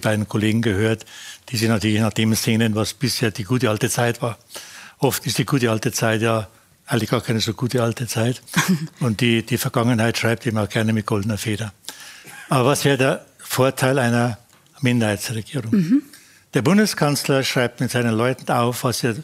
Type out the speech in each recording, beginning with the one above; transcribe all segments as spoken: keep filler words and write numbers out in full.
beiden Kollegen gehört, die sich natürlich nach dem sehnen, was bisher die gute alte Zeit war. Oft ist die gute alte Zeit ja eigentlich gar keine so gute alte Zeit. Und die, die Vergangenheit schreibt eben auch gerne mit goldener Feder. Aber was wäre der Vorteil einer Minderheitsregierung? Mhm. Der Bundeskanzler schreibt mit seinen Leuten auf, was er,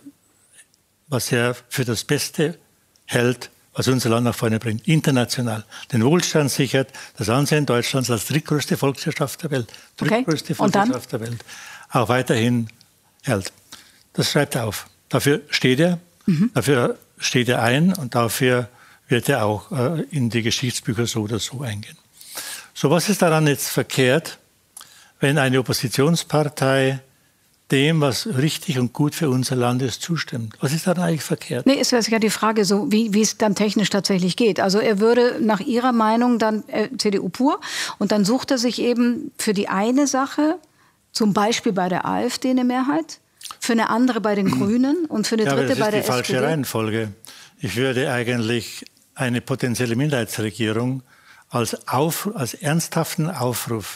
was er für das Beste hält, was unser Land nach vorne bringt, international. Den Wohlstand sichert, das Ansehen Deutschlands als drittgrößte Volkswirtschaft der Welt, drittgrößte okay. Volkswirtschaft der Welt, auch weiterhin hält. Das schreibt er auf. Dafür steht er, mhm. dafür steht er ein und dafür wird er auch äh, in die Geschichtsbücher so oder so eingehen. So, was ist daran jetzt verkehrt, wenn eine Oppositionspartei dem, was richtig und gut für unser Land ist, zustimmt? Was ist daran eigentlich verkehrt? Nee, ist ja die Frage, so, wie, wie es dann technisch tatsächlich geht. Also er würde nach Ihrer Meinung dann äh, C D U pur und dann sucht er sich eben für die eine Sache, zum Beispiel bei der AfD eine Mehrheit, für eine andere bei den Grünen und für eine ja, dritte bei der S P D. Das ist die falsche Reihenfolge. Ich würde eigentlich eine potenzielle Minderheitsregierung als, auf, als ernsthaften Aufruf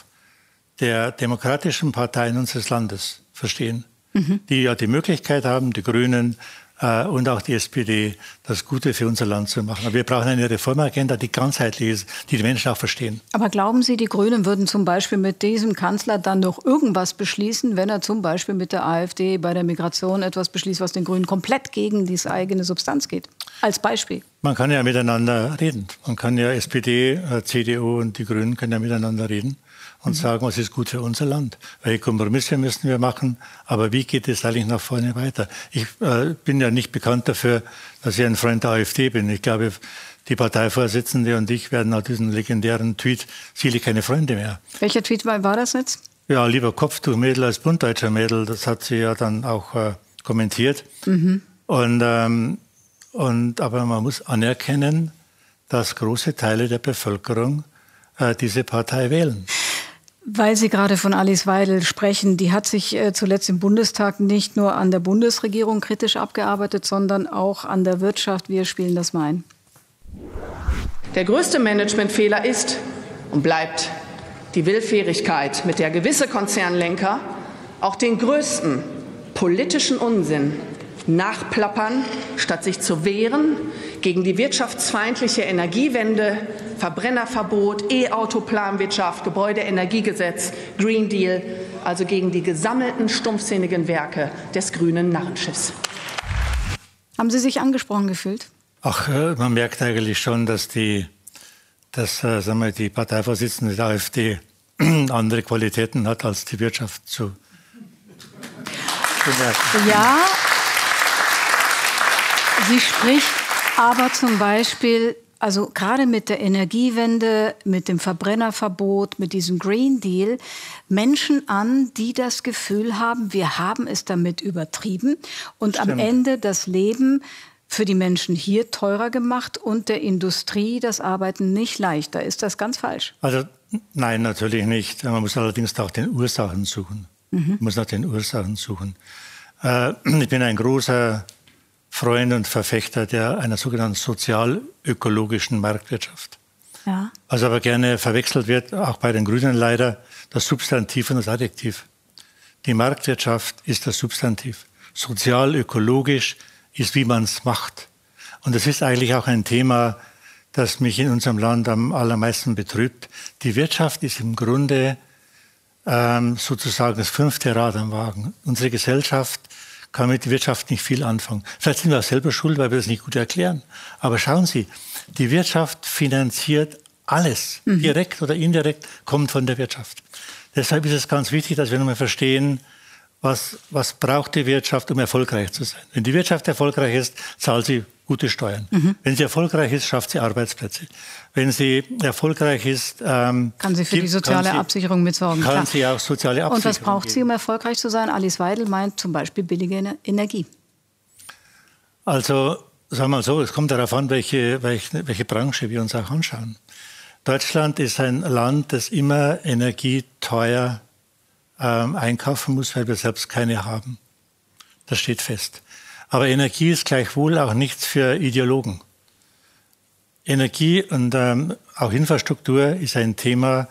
der demokratischen Parteien unseres Landes verstehen, mhm. die ja die Möglichkeit haben, die Grünen äh, und auch die S P D, das Gute für unser Land zu machen. Aber wir brauchen eine Reformagenda, die ganzheitlich ist, die die Menschen auch verstehen. Aber glauben Sie, die Grünen würden zum Beispiel mit diesem Kanzler dann noch irgendwas beschließen, wenn er zum Beispiel mit der AfD bei der Migration etwas beschließt, was den Grünen komplett gegen die eigene Substanz geht? Als Beispiel. Man kann ja miteinander reden. Man kann ja S P D, äh, C D U und die Grünen können ja miteinander reden und mhm. sagen, was ist gut für unser Land. Welche Kompromisse müssen wir machen, aber wie geht es eigentlich nach vorne weiter? Ich äh, bin ja nicht bekannt dafür, dass ich ein Freund der AfD bin. Ich glaube, die Parteivorsitzende und ich werden nach diesem legendären Tweet sicherlich keine Freunde mehr. Welcher Tweet war, war das jetzt? Ja, lieber Kopftuchmädel als buntdeutscher Mädel. Das hat sie ja dann auch äh, kommentiert. Mhm. Und, ähm, und, aber man muss anerkennen, dass große Teile der Bevölkerung äh, diese Partei wählen. Weil Sie gerade von Alice Weidel sprechen, die hat sich äh, zuletzt im Bundestag nicht nur an der Bundesregierung kritisch abgearbeitet, sondern auch an der Wirtschaft. Wir spielen das mal ein. Der größte Managementfehler ist und bleibt die Willfährigkeit, mit der gewisse Konzernlenker auch den größten politischen Unsinn nachplappern, statt sich zu wehren gegen die wirtschaftsfeindliche Energiewende, Verbrennerverbot, E-Auto-Planwirtschaft, Gebäudeenergiegesetz, Green Deal, also gegen die gesammelten stumpfsinnigen Werke des grünen Narrenschiffs. Haben Sie sich angesprochen gefühlt? Ach, man merkt eigentlich schon, dass die, dass, äh, sagen wir, die Parteivorsitzende der AfD andere Qualitäten hat, als die Wirtschaft zu bemerken. Ja, sie spricht aber zum Beispiel, also gerade mit der Energiewende, mit dem Verbrennerverbot, mit diesem Green Deal, Menschen an, die das Gefühl haben, wir haben es damit übertrieben und Stimmt. am Ende das Leben für die Menschen hier teurer gemacht und der Industrie das Arbeiten nicht leichter. Ist das ganz falsch? Also nein, natürlich nicht. Man muss allerdings auch den Ursachen suchen. Mhm. Man muss nach den Ursachen suchen. Äh, ich bin ein großer Freund und Verfechter der einer sogenannten sozial-ökologischen Marktwirtschaft. Ja. Was aber gerne verwechselt wird, auch bei den Grünen leider, das Substantiv und das Adjektiv. Die Marktwirtschaft ist das Substantiv. Sozial-ökologisch ist, wie man es macht. Und das ist eigentlich auch ein Thema, das mich in unserem Land am allermeisten betrübt. Die Wirtschaft ist im Grunde ähm, sozusagen das fünfte Rad am Wagen. Unsere Gesellschaft kann mit der Wirtschaft nicht viel anfangen. Vielleicht sind wir auch selber schuld, weil wir das nicht gut erklären. Aber schauen Sie, die Wirtschaft finanziert alles, mhm. direkt oder indirekt, kommt von der Wirtschaft. Deshalb ist es ganz wichtig, dass wir nochmal verstehen, was, was braucht die Wirtschaft, um erfolgreich zu sein. Wenn die Wirtschaft erfolgreich ist, zahlt sie gute Steuern. Mhm. Wenn sie erfolgreich ist, schafft sie Arbeitsplätze. Wenn sie erfolgreich ist, ähm, kann sie für die, die soziale sie, Absicherung mitsorgen. Kann Klar. sie auch soziale Absicherung Und was braucht geben. sie, um erfolgreich zu sein? Alice Weidel meint zum Beispiel billige Energie. Also, sagen wir mal so, es kommt darauf an, welche, welche, welche Branche wir uns auch anschauen. Deutschland ist ein Land, das immer Energie teuer ähm, einkaufen muss, weil wir selbst keine haben. Das steht fest. Aber Energie ist gleichwohl auch nichts für Ideologen. Energie und ähm, auch Infrastruktur ist ein Thema,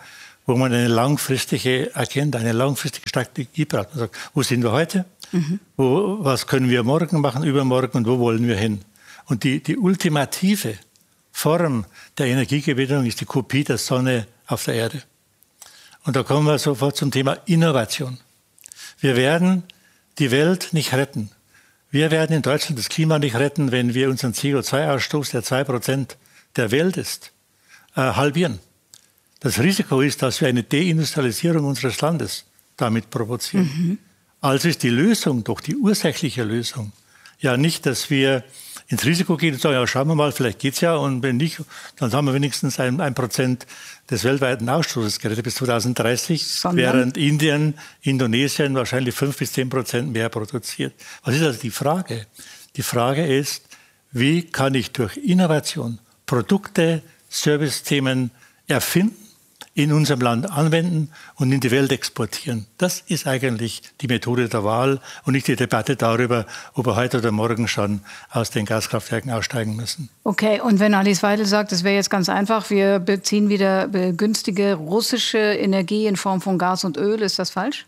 wo man eine langfristige Agenda, eine langfristige Strategie braucht. Man sagt, wo sind wir heute? Mhm. Wo, was können wir morgen machen, übermorgen und wo wollen wir hin? Und die, die ultimative Form der Energiegewinnung ist die Kopie der Sonne auf der Erde. Und da kommen wir sofort zum Thema Innovation. Wir werden die Welt nicht retten. Wir werden in Deutschland das Klima nicht retten, wenn wir unseren C O zwei Ausstoß, der zwei Prozent der Welt ist, äh, halbieren. Das Risiko ist, dass wir eine Deindustrialisierung unseres Landes damit provozieren. Mhm. Also ist die Lösung, doch die ursächliche Lösung, ja nicht, dass wir ins Risiko gehen und sagen, ja, schauen wir mal, vielleicht geht's ja, und wenn nicht, dann haben wir wenigstens ein, ein Prozent des weltweiten Ausstoßes gerettet bis zweitausenddreißig, Sondern? während Indien, Indonesien wahrscheinlich fünf bis zehn Prozent mehr produziert. Was ist also die Frage? Die Frage ist, wie kann ich durch Innovation Produkte, Servicethemen erfinden, in unserem Land anwenden und in die Welt exportieren. Das ist eigentlich die Methode der Wahl und nicht die Debatte darüber, ob wir heute oder morgen schon aus den Gaskraftwerken aussteigen müssen. Okay, und wenn Alice Weidel sagt, es wäre jetzt ganz einfach, wir beziehen wieder günstige russische Energie in Form von Gas und Öl, ist das falsch?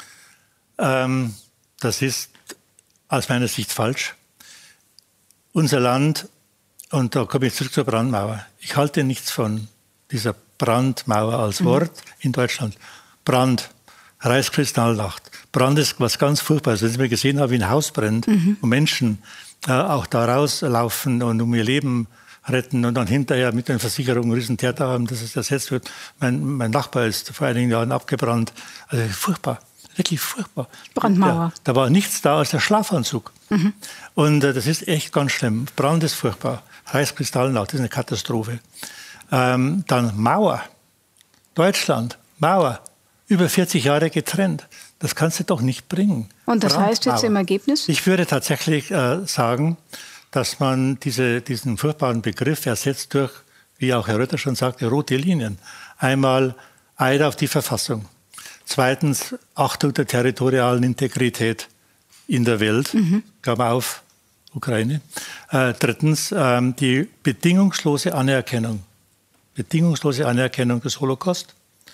Ähm, das ist aus meiner Sicht falsch. Unser Land, und da komme ich zurück zur Brandmauer, ich halte nichts von dieser Brandmauer als Wort mhm. in Deutschland. Brand, Reichskristallnacht. Brand ist was ganz Furchtbares. Wenn Sie gesehen haben, wie ein Haus brennt mhm. und Menschen äh, auch da rauslaufen und um ihr Leben retten und dann hinterher mit den Versicherungen einen riesen Theater haben, dass es ersetzt wird. Mein, mein Nachbar ist vor einigen Jahren abgebrannt. Also furchtbar, wirklich furchtbar. Brandmauer. Ja, da war nichts da als der Schlafanzug. Mhm. Und äh, das ist echt ganz schlimm. Brand ist furchtbar. Reichskristallnacht, das ist eine Katastrophe. Ähm, dann Mauer, Deutschland, Mauer, über vierzig Jahre getrennt. Das kannst du doch nicht bringen. Und das Brandmauer. Heißt jetzt im Ergebnis? Ich würde tatsächlich äh, sagen, dass man diese, diesen furchtbaren Begriff ersetzt durch, wie auch Herr Röttger schon sagte, rote Linien. Einmal Eid auf die Verfassung. Zweitens Achtung der territorialen Integrität in der Welt, mhm. Klammer auf, Ukraine. Äh, drittens ähm, die bedingungslose Anerkennung. Bedingungslose Anerkennung des Holocaust.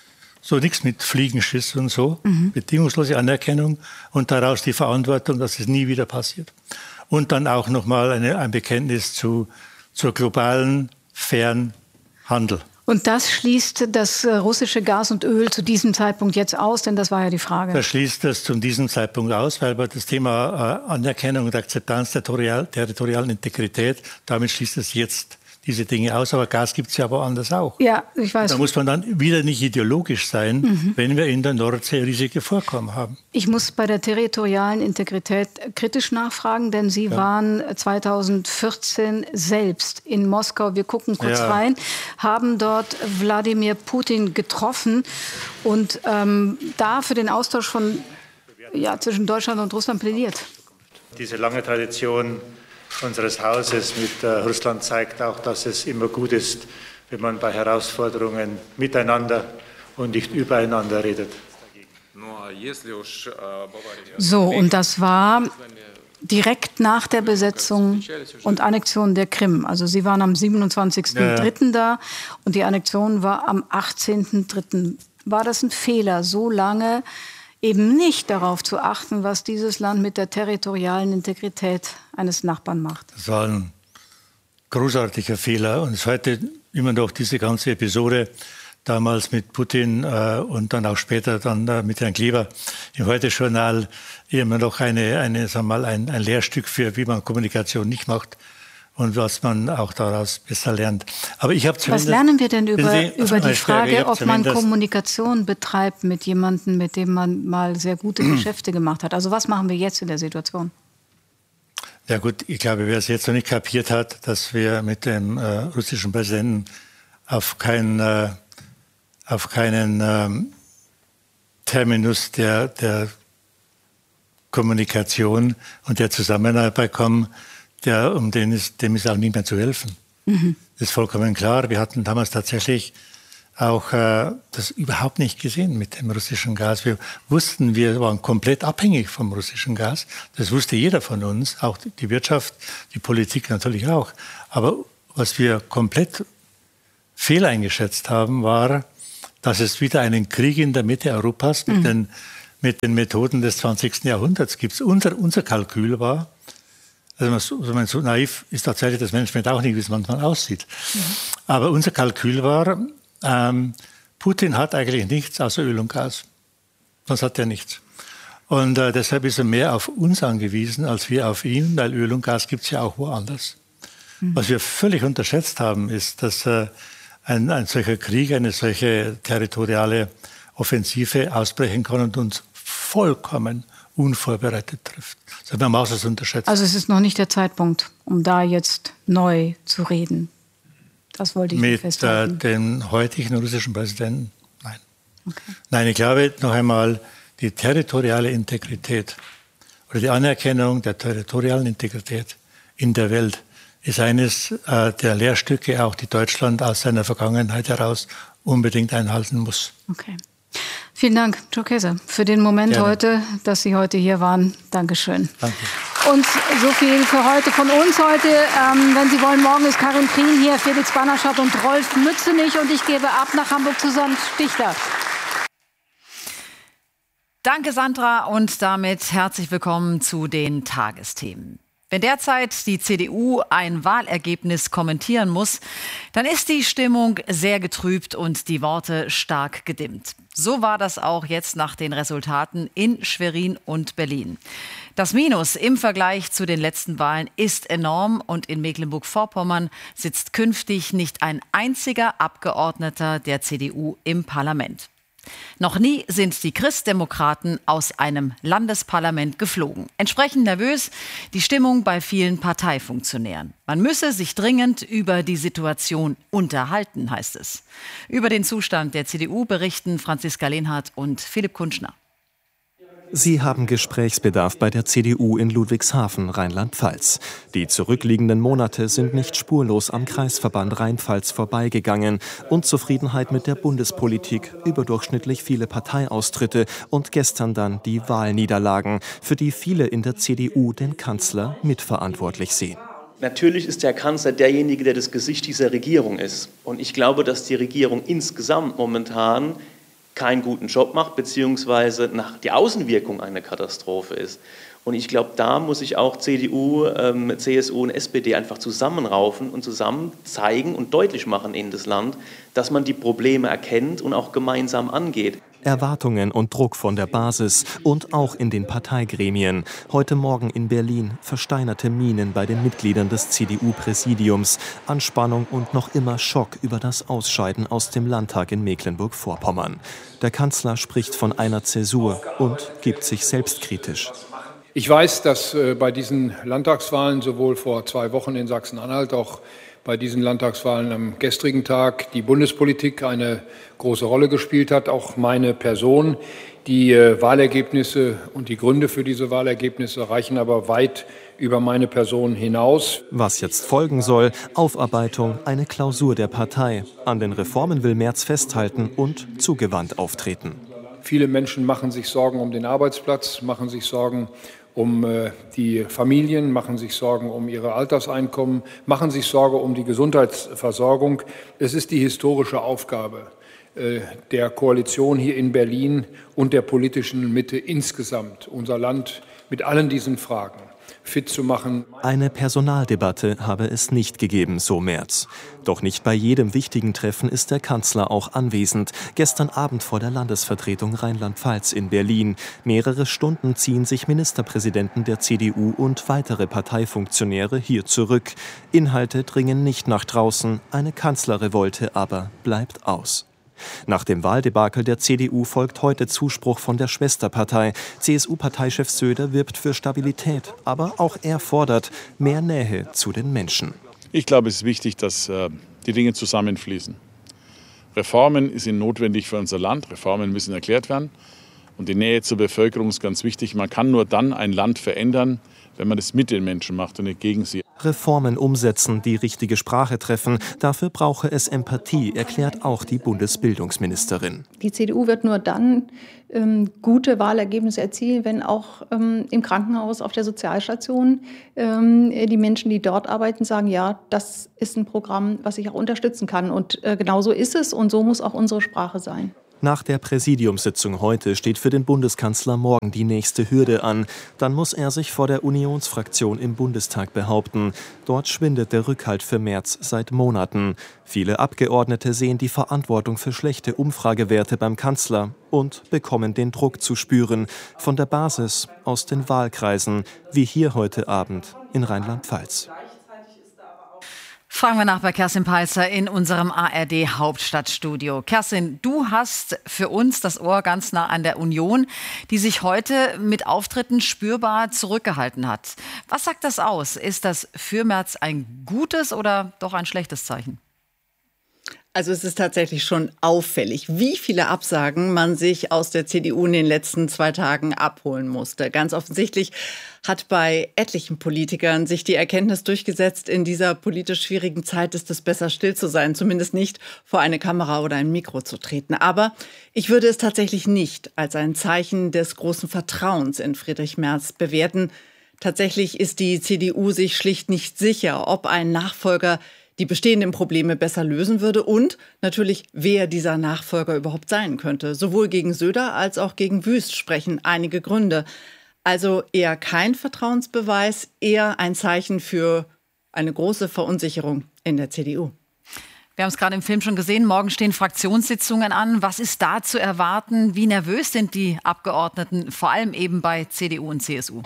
So nichts mit Fliegenschiss und so. Mhm. Bedingungslose Anerkennung und daraus die Verantwortung, dass es nie wieder passiert. Und dann auch nochmal eine, ein Bekenntnis zu, zur globalen, fairen Handel. Und das schließt das russische Gas und Öl zu diesem Zeitpunkt jetzt aus, denn das war ja die Frage. Das schließt das zu diesem Zeitpunkt aus, weil wir das Thema äh, Anerkennung und Akzeptanz der territorial, territorialen Integrität, damit schließt es jetzt diese Dinge aus, aber Gas gibt es ja woanders auch. Ja, ich weiß. Da muss man dann wieder nicht ideologisch sein, mhm. wenn wir in der Nordsee riesige Vorkommen haben. Ich muss bei der territorialen Integrität kritisch nachfragen, denn Sie ja. waren zweitausendvierzehn selbst in Moskau. Wir gucken kurz ja. rein, haben dort Wladimir Putin getroffen und ähm, da für den Austausch von, ja, zwischen Deutschland und Russland plädiert. Diese lange Tradition unseres Hauses mit äh, Russland zeigt auch, dass es immer gut ist, wenn man bei Herausforderungen miteinander und nicht übereinander redet. So, und das war direkt nach der Besetzung und Annexion der Krim. Also Sie waren am siebenundzwanzigsten dritten da und die Annexion war am achtzehnten dritten War das ein Fehler, so lange eben nicht darauf zu achten, was dieses Land mit der territorialen Integrität eines Nachbarn macht? Das war ein großartiger Fehler und es ist heute immer noch diese ganze Episode, damals mit Putin äh, und dann auch später dann äh, mit Herrn Kleber im Heute-Journal immer noch eine, eine, sagen wir mal, ein, ein Lehrstück für, wie man Kommunikation nicht macht und was man auch daraus besser lernt. Aber ich habe Was lernen wir denn über, Sie, über die Frage, ob man Kommunikation betreibt mit jemandem, mit dem man mal sehr gute Geschäfte gemacht hat? Also was machen wir jetzt in der Situation? Ja gut, ich glaube, wer es jetzt noch nicht kapiert hat, dass wir mit dem äh, russischen Präsidenten auf keinen, äh, auf keinen ähm, Terminus der, der Kommunikation und der Zusammenarbeit kommen, der, um den ist, dem ist auch nicht mehr zu helfen. Mhm. Das ist vollkommen klar. Wir hatten damals tatsächlich auch äh, das überhaupt nicht gesehen mit dem russischen Gas. Wir wussten, wir waren komplett abhängig vom russischen Gas. Das wusste jeder von uns, auch die Wirtschaft, die Politik natürlich auch. Aber was wir komplett fehleingeschätzt haben, war, dass es wieder einen Krieg in der Mitte Europas mit, mhm. den, mit den Methoden des zwanzigsten Jahrhunderts gibt. Unser, unser Kalkül war, also man, man so naiv ist tatsächlich das Management auch nicht, wie es manchmal aussieht. Mhm. Aber unser Kalkül war, ähm, Putin hat eigentlich nichts außer Öl und Gas. Sonst hat er nichts. Und äh, deshalb ist er mehr auf uns angewiesen, als wir auf ihn, weil Öl und Gas gibt es ja auch woanders. Mhm. Was wir völlig unterschätzt haben, ist, dass äh, ein, ein solcher Krieg, eine solche territoriale Offensive ausbrechen kann und uns vollkommen unvorbereitet trifft. Das haben wir es unterschätzt. Also es ist noch nicht der Zeitpunkt, um da jetzt neu zu reden. Das wollte ich Mit festhalten. Mit äh, dem heutigen russischen Präsidenten? Nein. Okay. Nein, ich glaube noch einmal, die territoriale Integrität oder die Anerkennung der territorialen Integrität in der Welt ist eines äh, der Lehrstücke, auch die Deutschland aus seiner Vergangenheit heraus unbedingt einhalten muss. Okay. Vielen Dank, Joe Kaeser, für den Moment Gerne. heute, dass Sie heute hier waren. Dankeschön. Danke. Und so viel für heute von uns heute. Ähm, wenn Sie wollen, morgen ist Karin Prien hier, Felix Bannerschat und Rolf Mützenich. Und ich gebe ab nach Hamburg zu Sand Stichter. Danke, Sandra. Und damit herzlich willkommen zu den Tagesthemen. Wenn derzeit die C D U ein Wahlergebnis kommentieren muss, dann ist die Stimmung sehr getrübt und die Worte stark gedimmt. So war das auch jetzt nach den Resultaten in Schwerin und Berlin. Das Minus im Vergleich zu den letzten Wahlen ist enorm und in Mecklenburg-Vorpommern sitzt künftig nicht ein einziger Abgeordneter der C D U im Parlament. Noch nie sind die Christdemokraten aus einem Landesparlament geflogen. Entsprechend nervös die Stimmung bei vielen Parteifunktionären. Man müsse sich dringend über die Situation unterhalten, heißt es. Über den Zustand der C D U berichten Franziska Lehnhardt und Philipp Kunschner. Sie haben Gesprächsbedarf bei der C D U in Ludwigshafen, Rheinland-Pfalz. Die zurückliegenden Monate sind nicht spurlos am Kreisverband Rheinpfalz vorbeigegangen. Unzufriedenheit mit der Bundespolitik, überdurchschnittlich viele Parteiaustritte und gestern dann die Wahlniederlagen, für die viele in der C D U den Kanzler mitverantwortlich sehen. Natürlich ist der Kanzler derjenige, der das Gesicht dieser Regierung ist. Und ich glaube, dass die Regierung insgesamt momentan keinen guten Job macht, beziehungsweise nach die Außenwirkung eine Katastrophe ist. Und ich glaube, da muss sich auch C D U, ähm, C S U und S P D einfach zusammenraufen und zusammen zeigen und deutlich machen in das Land, dass man die Probleme erkennt und auch gemeinsam angeht. Erwartungen und Druck von der Basis und auch in den Parteigremien. Heute Morgen in Berlin versteinerte Mienen bei den Mitgliedern des C D U-Präsidiums. Anspannung und noch immer Schock über das Ausscheiden aus dem Landtag in Mecklenburg-Vorpommern. Der Kanzler spricht von einer Zäsur und gibt sich selbstkritisch. Ich weiß, dass äh, bei diesen Landtagswahlen sowohl vor zwei Wochen in Sachsen-Anhalt, auch bei diesen Landtagswahlen am gestrigen Tag die Bundespolitik eine große Rolle gespielt hat, auch meine Person. Die äh, Wahlergebnisse und die Gründe für diese Wahlergebnisse reichen aber weit über meine Person hinaus. Was jetzt folgen soll, Aufarbeitung, eine Klausur der Partei. An den Reformen will Merz festhalten und zugewandt auftreten. Viele Menschen machen sich Sorgen um den Arbeitsplatz, machen sich Sorgen um äh, die Familien, machen sich Sorgen um ihre Alterseinkommen, machen sich Sorge um die Gesundheitsversorgung. Es ist die historische Aufgabe äh, der Koalition hier in Berlin und der politischen Mitte insgesamt, unser Land mit allen diesen Fragen fit zu machen. Eine Personaldebatte habe es nicht gegeben, so Merz. Doch nicht bei jedem wichtigen Treffen ist der Kanzler auch anwesend. Gestern Abend vor der Landesvertretung Rheinland-Pfalz in Berlin. Mehrere Stunden ziehen sich Ministerpräsidenten der C D U und weitere Parteifunktionäre hier zurück. Inhalte dringen nicht nach draußen, eine Kanzlerrevolte aber bleibt aus. Nach dem Wahldebakel der C D U folgt heute Zuspruch von der Schwesterpartei. C S U-Parteichef Söder wirbt für Stabilität, aber auch er fordert mehr Nähe zu den Menschen. Ich glaube, es ist wichtig, dass äh, die Dinge zusammenfließen. Reformen sind notwendig für unser Land, Reformen müssen erklärt werden und die Nähe zur Bevölkerung ist ganz wichtig. Man kann nur dann ein Land verändern, wenn man das mit den Menschen macht und nicht gegen sie. Reformen umsetzen, die richtige Sprache treffen, dafür brauche es Empathie, erklärt auch die Bundesbildungsministerin. Die C D U wird nur dann ähm, gute Wahlergebnisse erzielen, wenn auch ähm, im Krankenhaus, auf der Sozialstation ähm, die Menschen, die dort arbeiten, sagen, ja, das ist ein Programm, was ich auch unterstützen kann. Und äh, genau so ist es und so muss auch unsere Sprache sein. Nach der Präsidiumssitzung heute steht für den Bundeskanzler morgen die nächste Hürde an. Dann muss er sich vor der Unionsfraktion im Bundestag behaupten. Dort schwindet der Rückhalt für Merz seit Monaten. Viele Abgeordnete sehen die Verantwortung für schlechte Umfragewerte beim Kanzler und bekommen den Druck zu spüren. Von der Basis, aus den Wahlkreisen, wie hier heute Abend in Rheinland-Pfalz. Fragen wir nach bei Kerstin Peitzer in unserem A R D-Hauptstadtstudio. Kerstin, du hast für uns das Ohr ganz nah an der Union, die sich heute mit Auftritten spürbar zurückgehalten hat. Was sagt das aus? Ist das für Merz ein gutes oder doch ein schlechtes Zeichen? Also es ist tatsächlich schon auffällig, wie viele Absagen man sich aus der C D U in den letzten zwei Tagen abholen musste. Ganz offensichtlich hat bei etlichen Politikern sich die Erkenntnis durchgesetzt, in dieser politisch schwierigen Zeit ist es besser, still zu sein, zumindest nicht vor eine Kamera oder ein Mikro zu treten. Aber ich würde es tatsächlich nicht als ein Zeichen des großen Vertrauens in Friedrich Merz bewerten. Tatsächlich ist die C D U sich schlicht nicht sicher, ob ein Nachfolger die bestehenden Probleme besser lösen würde und natürlich, wer dieser Nachfolger überhaupt sein könnte. Sowohl gegen Söder als auch gegen Wüst sprechen einige Gründe. Also eher kein Vertrauensbeweis, eher ein Zeichen für eine große Verunsicherung in der C D U. Wir haben es gerade im Film schon gesehen, morgen stehen Fraktionssitzungen an. Was ist da zu erwarten? Wie nervös sind die Abgeordneten, vor allem eben bei C D U und C S U?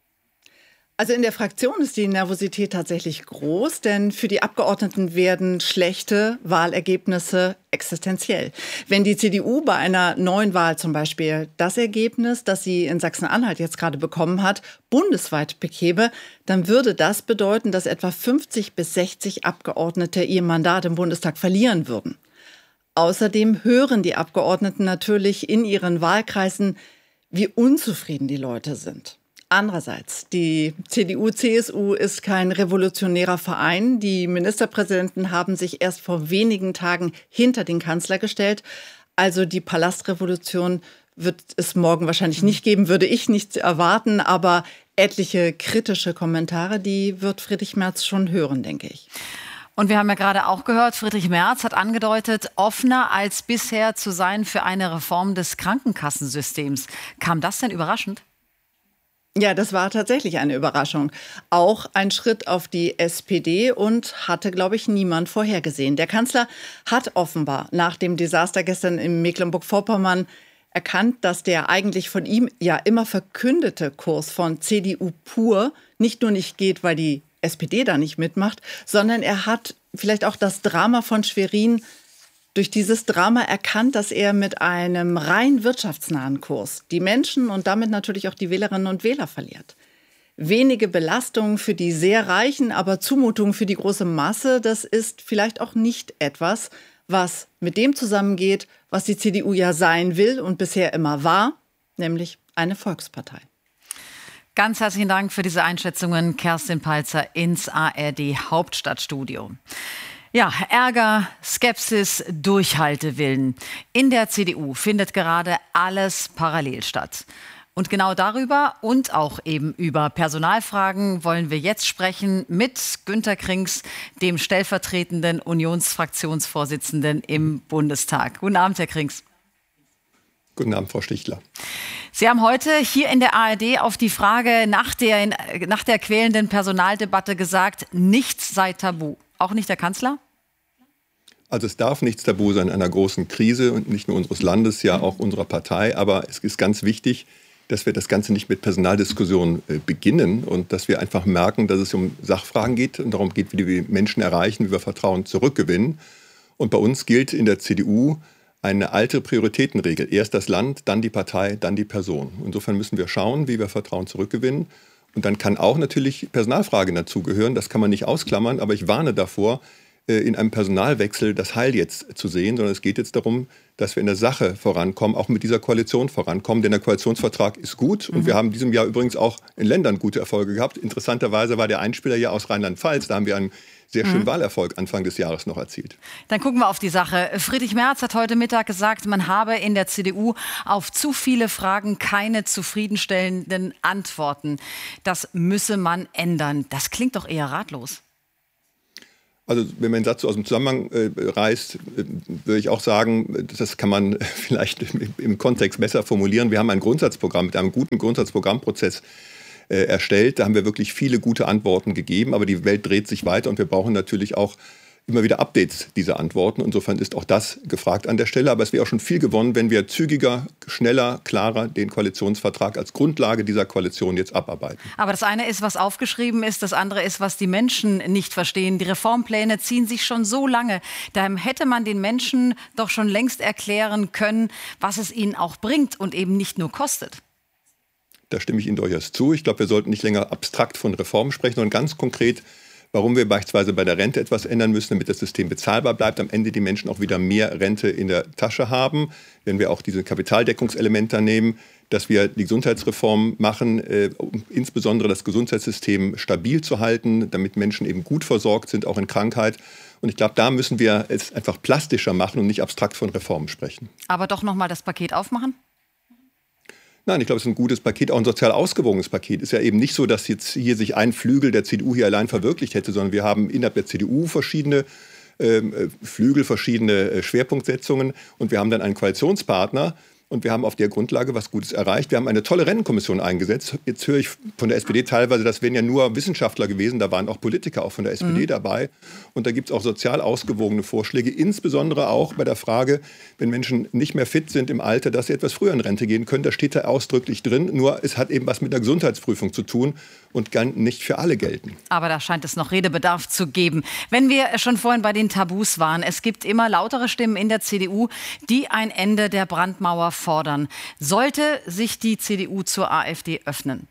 Also in der Fraktion ist die Nervosität tatsächlich groß, denn für die Abgeordneten werden schlechte Wahlergebnisse existenziell. Wenn die C D U bei einer neuen Wahl zum Beispiel das Ergebnis, das sie in Sachsen-Anhalt jetzt gerade bekommen hat, bundesweit bekäme, dann würde das bedeuten, dass etwa fünfzig bis sechzig Abgeordnete ihr Mandat im Bundestag verlieren würden. Außerdem hören die Abgeordneten natürlich in ihren Wahlkreisen, wie unzufrieden die Leute sind. Andererseits, die C D U C S U ist kein revolutionärer Verein. Die Ministerpräsidenten haben sich erst vor wenigen Tagen hinter den Kanzler gestellt. Also die Palastrevolution wird es morgen wahrscheinlich nicht geben, würde ich nicht erwarten. Aber etliche kritische Kommentare, die wird Friedrich Merz schon hören, denke ich. Und wir haben ja gerade auch gehört, Friedrich Merz hat angedeutet, offener als bisher zu sein für eine Reform des Krankenkassensystems. Kam das denn überraschend? Ja, das war tatsächlich eine Überraschung. Auch ein Schritt auf die S P D und hatte, glaube ich, niemand vorhergesehen. Der Kanzler hat offenbar nach dem Desaster gestern in Mecklenburg-Vorpommern erkannt, dass der eigentlich von ihm ja immer verkündete Kurs von C D U pur nicht nur nicht geht, weil die S P D da nicht mitmacht, sondern er hat vielleicht auch das Drama von Schwerin durch dieses Drama erkannt, dass er mit einem rein wirtschaftsnahen Kurs die Menschen und damit natürlich auch die Wählerinnen und Wähler verliert. Wenige Belastungen für die sehr Reichen, aber Zumutungen für die große Masse, das ist vielleicht auch nicht etwas, was mit dem zusammengeht, was die C D U ja sein will und bisher immer war, nämlich eine Volkspartei. Ganz herzlichen Dank für diese Einschätzungen, Kerstin Peitzer ins A R D-Hauptstadtstudio. Ja, Ärger, Skepsis, Durchhaltewillen. In der C D U findet gerade alles parallel statt. Und genau darüber und auch eben über Personalfragen wollen wir jetzt sprechen mit Günter Krings, dem stellvertretenden Unionsfraktionsvorsitzenden im Bundestag. Guten Abend, Herr Krings. Guten Abend, Frau Stichler. Sie haben heute hier in der A R D auf die Frage nach der, nach der quälenden Personaldebatte gesagt, nichts sei tabu. Auch nicht der Kanzler? Also es darf nichts tabu sein in einer großen Krise und nicht nur unseres Landes, ja auch unserer Partei. Aber es ist ganz wichtig, dass wir das Ganze nicht mit Personaldiskussionen äh, beginnen und dass wir einfach merken, dass es um Sachfragen geht und darum geht, wie wir Menschen erreichen, wie wir Vertrauen zurückgewinnen. Und bei uns gilt in der C D U eine alte Prioritätenregel. Erst das Land, dann die Partei, dann die Person. Insofern müssen wir schauen, wie wir Vertrauen zurückgewinnen. Und dann kann auch natürlich Personalfragen dazugehören. Das kann man nicht ausklammern, aber ich warne davor, in einem Personalwechsel das Heil jetzt zu sehen, sondern es geht jetzt darum, dass wir in der Sache vorankommen, auch mit dieser Koalition vorankommen. Denn der Koalitionsvertrag ist gut und mhm. wir haben in diesem Jahr übrigens auch in Ländern gute Erfolge gehabt. Interessanterweise war der Einspieler ja aus Rheinland-Pfalz, da haben wir einen sehr schönen mhm. Wahlerfolg Anfang des Jahres noch erzielt. Dann gucken wir auf die Sache. Friedrich Merz hat heute Mittag gesagt, man habe in der C D U auf zu viele Fragen keine zufriedenstellenden Antworten. Das müsse man ändern. Das klingt doch eher ratlos. Also wenn man einen Satz so aus dem Zusammenhang äh, reißt, äh, würde ich auch sagen, das kann man vielleicht im Kontext besser formulieren. Wir haben ein Grundsatzprogramm mit einem guten Grundsatzprogrammprozess äh, erstellt. Da haben wir wirklich viele gute Antworten gegeben, aber die Welt dreht sich weiter und wir brauchen natürlich auch immer wieder Updates dieser Antworten. Insofern ist auch das gefragt an der Stelle. Aber es wäre auch schon viel gewonnen, wenn wir zügiger, schneller, klarer den Koalitionsvertrag als Grundlage dieser Koalition jetzt abarbeiten. Aber das eine ist, was aufgeschrieben ist, das andere ist, was die Menschen nicht verstehen. Die Reformpläne ziehen sich schon so lange. Da hätte man den Menschen doch schon längst erklären können, was es ihnen auch bringt und eben nicht nur kostet. Da stimme ich Ihnen durchaus zu. Ich glaube, wir sollten nicht länger abstrakt von Reformen sprechen, sondern ganz konkret, warum wir beispielsweise bei der Rente etwas ändern müssen, damit das System bezahlbar bleibt, am Ende die Menschen auch wieder mehr Rente in der Tasche haben. Wenn wir auch diese Kapitaldeckungselemente nehmen, dass wir die Gesundheitsreform machen, äh, um insbesondere das Gesundheitssystem stabil zu halten, damit Menschen eben gut versorgt sind, auch in Krankheit. Und ich glaube, da müssen wir es einfach plastischer machen und nicht abstrakt von Reformen sprechen. Aber doch noch mal das Paket aufmachen? Nein, ich glaube, es ist ein gutes Paket, auch ein sozial ausgewogenes Paket. Es ist ja eben nicht so, dass jetzt hier sich ein Flügel der C D U hier allein verwirklicht hätte, sondern wir haben innerhalb der C D U verschiedene äh, Flügel, verschiedene äh, Schwerpunktsetzungen und wir haben dann einen Koalitionspartner. Und wir haben auf der Grundlage was Gutes erreicht. Wir haben eine tolle Rentenkommission eingesetzt. Jetzt höre ich von der S P D teilweise, das wären ja nur Wissenschaftler gewesen. Da waren auch Politiker auch von der S P D mhm. dabei. Und da gibt es auch sozial ausgewogene Vorschläge. Insbesondere auch bei der Frage, wenn Menschen nicht mehr fit sind im Alter, dass sie etwas früher in Rente gehen können. Da steht da ausdrücklich drin. Nur es hat eben was mit der Gesundheitsprüfung zu tun und kann nicht für alle gelten. Aber da scheint es noch Redebedarf zu geben. Wenn wir schon vorhin bei den Tabus waren, es gibt immer lautere Stimmen in der C D U, die ein Ende der Brandmauer fordern. Sollte sich die C D U zur AfD öffnen?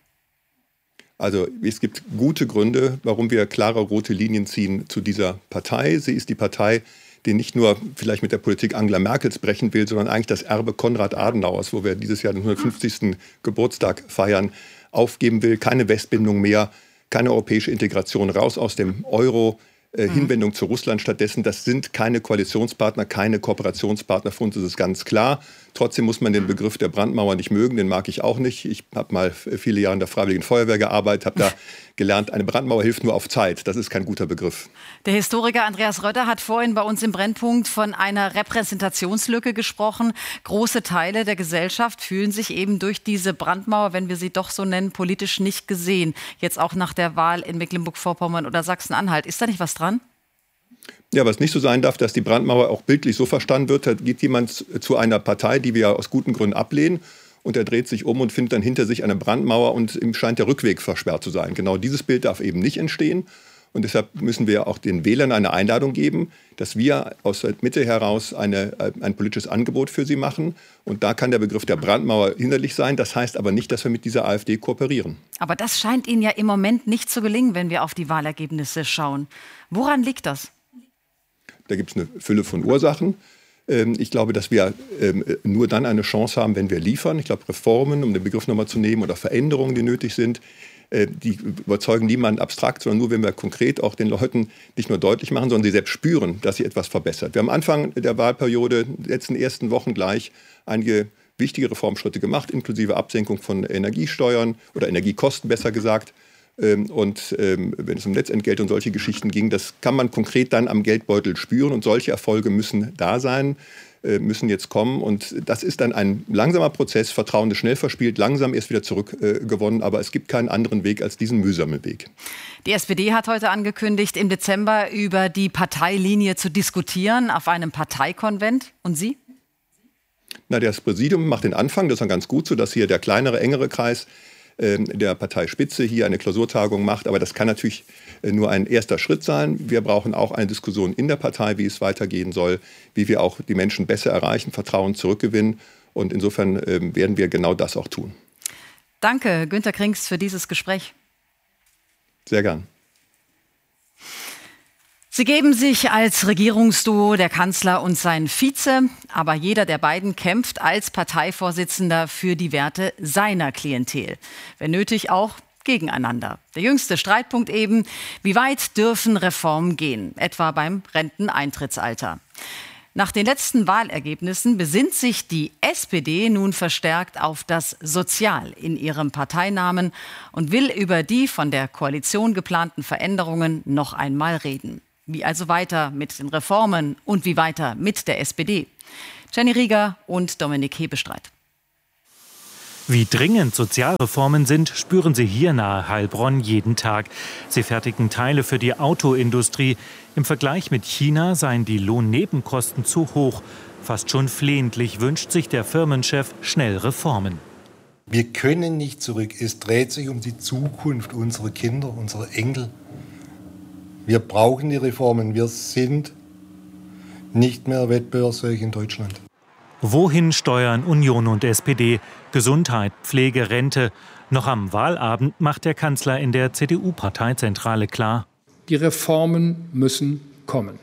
Also es gibt gute Gründe, warum wir klare rote Linien ziehen zu dieser Partei. Sie ist die Partei, die nicht nur vielleicht mit der Politik Angela Merkels brechen will, sondern eigentlich das Erbe Konrad Adenauers, wo wir dieses Jahr den hundertfünfzigsten Geburtstag feiern, aufgeben will. Keine Westbindung mehr, keine europäische Integration, raus aus dem Euro. Äh, mhm. Hinwendung zu Russland stattdessen. Das sind keine Koalitionspartner, keine Kooperationspartner. Für uns ist es ganz klar. Trotzdem muss man den Begriff der Brandmauer nicht mögen. Den mag ich auch nicht. Ich habe mal viele Jahre in der Freiwilligen Feuerwehr gearbeitet, habe da gelernt, eine Brandmauer hilft nur auf Zeit. Das ist kein guter Begriff. Der Historiker Andreas Rötter hat vorhin bei uns im Brennpunkt von einer Repräsentationslücke gesprochen. Große Teile der Gesellschaft fühlen sich eben durch diese Brandmauer, wenn wir sie doch so nennen, politisch nicht gesehen. Jetzt auch nach der Wahl in Mecklenburg-Vorpommern oder Sachsen-Anhalt. Ist da nicht was dran? Ja, was nicht so sein darf, dass die Brandmauer auch bildlich so verstanden wird, da geht jemand zu einer Partei, die wir aus guten Gründen ablehnen, und er dreht sich um und findet dann hinter sich eine Brandmauer und ihm scheint der Rückweg versperrt zu sein. Genau dieses Bild darf eben nicht entstehen. Und deshalb müssen wir auch den Wählern eine Einladung geben, dass wir aus der Mitte heraus eine, ein politisches Angebot für sie machen. Und da kann der Begriff der Brandmauer hinderlich sein. Das heißt aber nicht, dass wir mit dieser AfD kooperieren. Aber das scheint Ihnen ja im Moment nicht zu gelingen, wenn wir auf die Wahlergebnisse schauen. Woran liegt das? Da gibt es eine Fülle von Ursachen. Ich glaube, dass wir nur dann eine Chance haben, wenn wir liefern. Ich glaube, Reformen, um den Begriff nochmal zu nehmen, oder Veränderungen, die nötig sind, die überzeugen niemanden abstrakt, sondern nur, wenn wir konkret auch den Leuten nicht nur deutlich machen, sondern sie selbst spüren, dass sich etwas verbessert. Wir haben am Anfang der Wahlperiode, in den letzten ersten Wochen gleich, einige wichtige Reformschritte gemacht, inklusive Absenkung von Energiesteuern oder Energiekosten, besser gesagt. Und wenn es um Netzentgelte und solche Geschichten ging, das kann man konkret dann am Geldbeutel spüren. Und solche Erfolge müssen da sein, müssen jetzt kommen. Und das ist dann ein langsamer Prozess. Vertrauen ist schnell verspielt, langsam erst wieder zurückgewonnen. Aber es gibt keinen anderen Weg als diesen mühsamen Weg. Die S P D hat heute angekündigt, im Dezember über die Parteilinie zu diskutieren auf einem Parteikonvent. Und Sie? Na, das Präsidium macht den Anfang. Das ist dann ganz gut so, dass hier der kleinere, engere Kreis der Parteispitze hier eine Klausurtagung macht. Aber das kann natürlich nur ein erster Schritt sein. Wir brauchen auch eine Diskussion in der Partei, wie es weitergehen soll, wie wir auch die Menschen besser erreichen, Vertrauen zurückgewinnen. Und insofern werden wir genau das auch tun. Danke, Günter Krings, für dieses Gespräch. Sehr gern. Sie geben sich als Regierungsduo, der Kanzler und sein Vize, aber jeder der beiden kämpft als Parteivorsitzender für die Werte seiner Klientel. Wenn nötig auch gegeneinander. Der jüngste Streitpunkt eben, wie weit dürfen Reformen gehen, etwa beim Renteneintrittsalter. Nach den letzten Wahlergebnissen besinnt sich die S P D nun verstärkt auf das Sozial in ihrem Parteinamen und will über die von der Koalition geplanten Veränderungen noch einmal reden. Wie also weiter mit den Reformen und wie weiter mit der S P D? Jenny Rieger und Dominik Hebestreit. Wie dringend Sozialreformen sind, spüren Sie hier nahe Heilbronn jeden Tag. Sie fertigen Teile für die Autoindustrie. Im Vergleich mit China seien die Lohnnebenkosten zu hoch. Fast schon flehentlich wünscht sich der Firmenchef schnell Reformen. Wir können nicht zurück. Es dreht sich um die Zukunft unserer Kinder, unserer Enkel. Wir brauchen die Reformen. Wir sind nicht mehr wettbewerbsfähig in Deutschland. Wohin steuern Union und S P D? Gesundheit, Pflege, Rente. Noch am Wahlabend macht der Kanzler in der C D U-Parteizentrale klar: Die Reformen müssen kommen.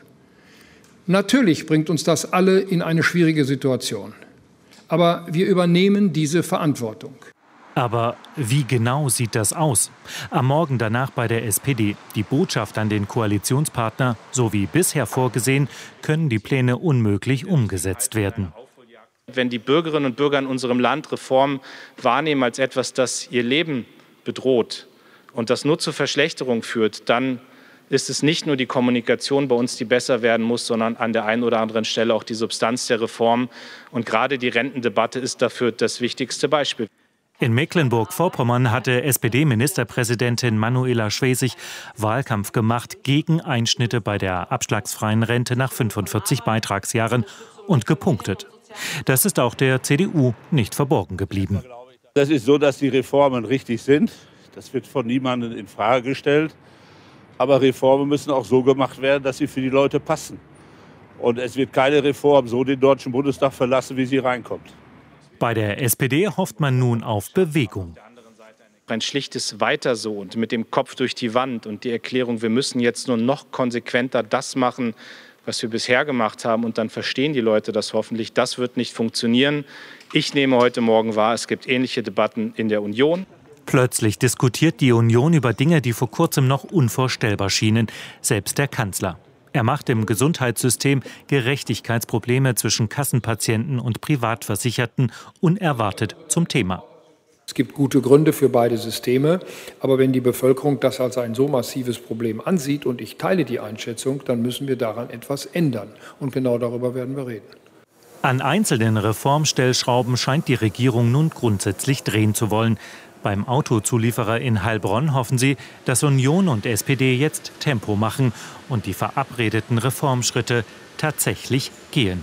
Natürlich bringt uns das alle in eine schwierige Situation. Aber wir übernehmen diese Verantwortung. Aber wie genau sieht das aus? Am Morgen danach bei der S P D. Die Botschaft an den Koalitionspartner: So wie bisher vorgesehen, können die Pläne unmöglich umgesetzt werden. Wenn die Bürgerinnen und Bürger in unserem Land Reformen wahrnehmen als etwas, das ihr Leben bedroht und das nur zur Verschlechterung führt, dann ist es nicht nur die Kommunikation bei uns, die besser werden muss, sondern an der einen oder anderen Stelle auch die Substanz der Reform. Und gerade die Rentendebatte ist dafür das wichtigste Beispiel. In Mecklenburg-Vorpommern hatte S P D-Ministerpräsidentin Manuela Schwesig Wahlkampf gemacht gegen Einschnitte bei der abschlagsfreien Rente nach fünfundvierzig Beitragsjahren und gepunktet. Das ist auch der C D U nicht verborgen geblieben. Das ist so, dass die Reformen richtig sind. Das wird von niemandem in Frage gestellt. Aber Reformen müssen auch so gemacht werden, dass sie für die Leute passen. Und es wird keine Reform so den Deutschen Bundestag verlassen, wie sie reinkommt. Bei der S P D hofft man nun auf Bewegung. Ein schlichtes Weiter so und mit dem Kopf durch die Wand und die Erklärung, wir müssen jetzt nur noch konsequenter das machen, was wir bisher gemacht haben, und dann verstehen die Leute das hoffentlich. Das wird nicht funktionieren. Ich nehme heute Morgen wahr, es gibt ähnliche Debatten in der Union. Plötzlich diskutiert die Union über Dinge, die vor kurzem noch unvorstellbar schienen. Selbst der Kanzler. Er macht im Gesundheitssystem Gerechtigkeitsprobleme zwischen Kassenpatienten und Privatversicherten unerwartet zum Thema. Es gibt gute Gründe für beide Systeme, aber wenn die Bevölkerung das als ein so massives Problem ansieht, und ich teile die Einschätzung, dann müssen wir daran etwas ändern. Und genau darüber werden wir reden. An einzelnen Reformstellschrauben scheint die Regierung nun grundsätzlich drehen zu wollen. Beim Autozulieferer in Heilbronn hoffen sie, dass Union und S P D jetzt Tempo machen und die verabredeten Reformschritte tatsächlich gehen.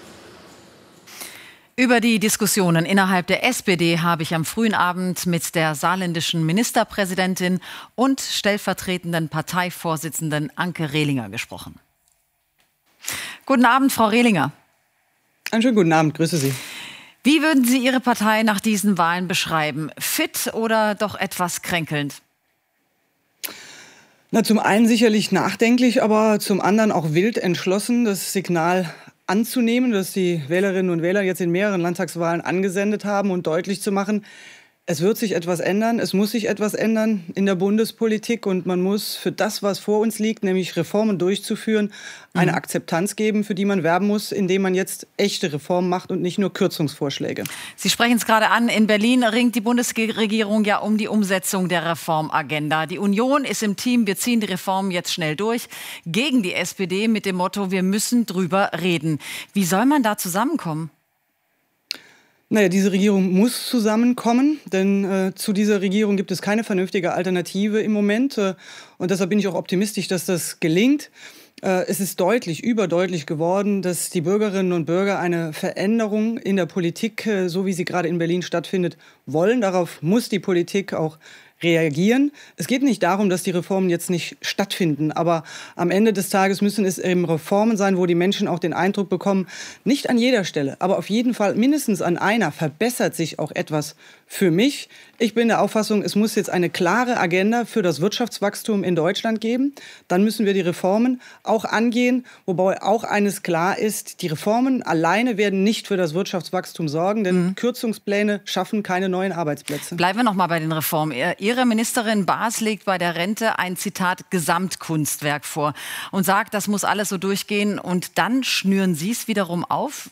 Über die Diskussionen innerhalb der S P D habe ich am frühen Abend mit der saarländischen Ministerpräsidentin und stellvertretenden Parteivorsitzenden Anke Rehlinger gesprochen. Guten Abend, Frau Rehlinger. Einen schönen guten Abend, grüße Sie. Wie würden Sie Ihre Partei nach diesen Wahlen beschreiben? Fit oder doch etwas kränkelnd? Na, zum einen sicherlich nachdenklich, aber zum anderen auch wild entschlossen, das Signal anzunehmen, das die Wählerinnen und Wähler jetzt in mehreren Landtagswahlen angesendet haben, und deutlich zu machen, es wird sich etwas ändern, es muss sich etwas ändern in der Bundespolitik, und man muss für das, was vor uns liegt, nämlich Reformen durchzuführen, eine mhm. Akzeptanz geben, für die man werben muss, indem man jetzt echte Reformen macht und nicht nur Kürzungsvorschläge. Sie sprechen es gerade an, in Berlin ringt die Bundesregierung ja um die Umsetzung der Reformagenda. Die Union ist im Team, wir ziehen die Reformen jetzt schnell durch, gegen die S P D mit dem Motto, wir müssen drüber reden. Wie soll man da zusammenkommen? Naja, diese Regierung muss zusammenkommen, denn äh, zu dieser Regierung gibt es keine vernünftige Alternative im Moment. Äh, und deshalb bin ich auch optimistisch, dass das gelingt. Äh, es ist deutlich, überdeutlich geworden, dass die Bürgerinnen und Bürger eine Veränderung in der Politik, äh, so wie sie gerade in Berlin stattfindet, wollen. Darauf muss die Politik auch reagieren. Es geht nicht darum, dass die Reformen jetzt nicht stattfinden, aber am Ende des Tages müssen es eben Reformen sein, wo die Menschen auch den Eindruck bekommen, nicht an jeder Stelle, aber auf jeden Fall mindestens an einer verbessert sich auch etwas für mich. Ich bin der Auffassung, es muss jetzt eine klare Agenda für das Wirtschaftswachstum in Deutschland geben. Dann müssen wir die Reformen auch angehen, wobei auch eines klar ist, die Reformen alleine werden nicht für das Wirtschaftswachstum sorgen, denn mhm. Kürzungspläne schaffen keine neuen Arbeitsplätze. Bleiben wir noch mal bei den Reformen. Ihre Ministerin Baas legt bei der Rente ein, Zitat, Gesamtkunstwerk vor und sagt, das muss alles so durchgehen und dann schnüren Sie es wiederum auf?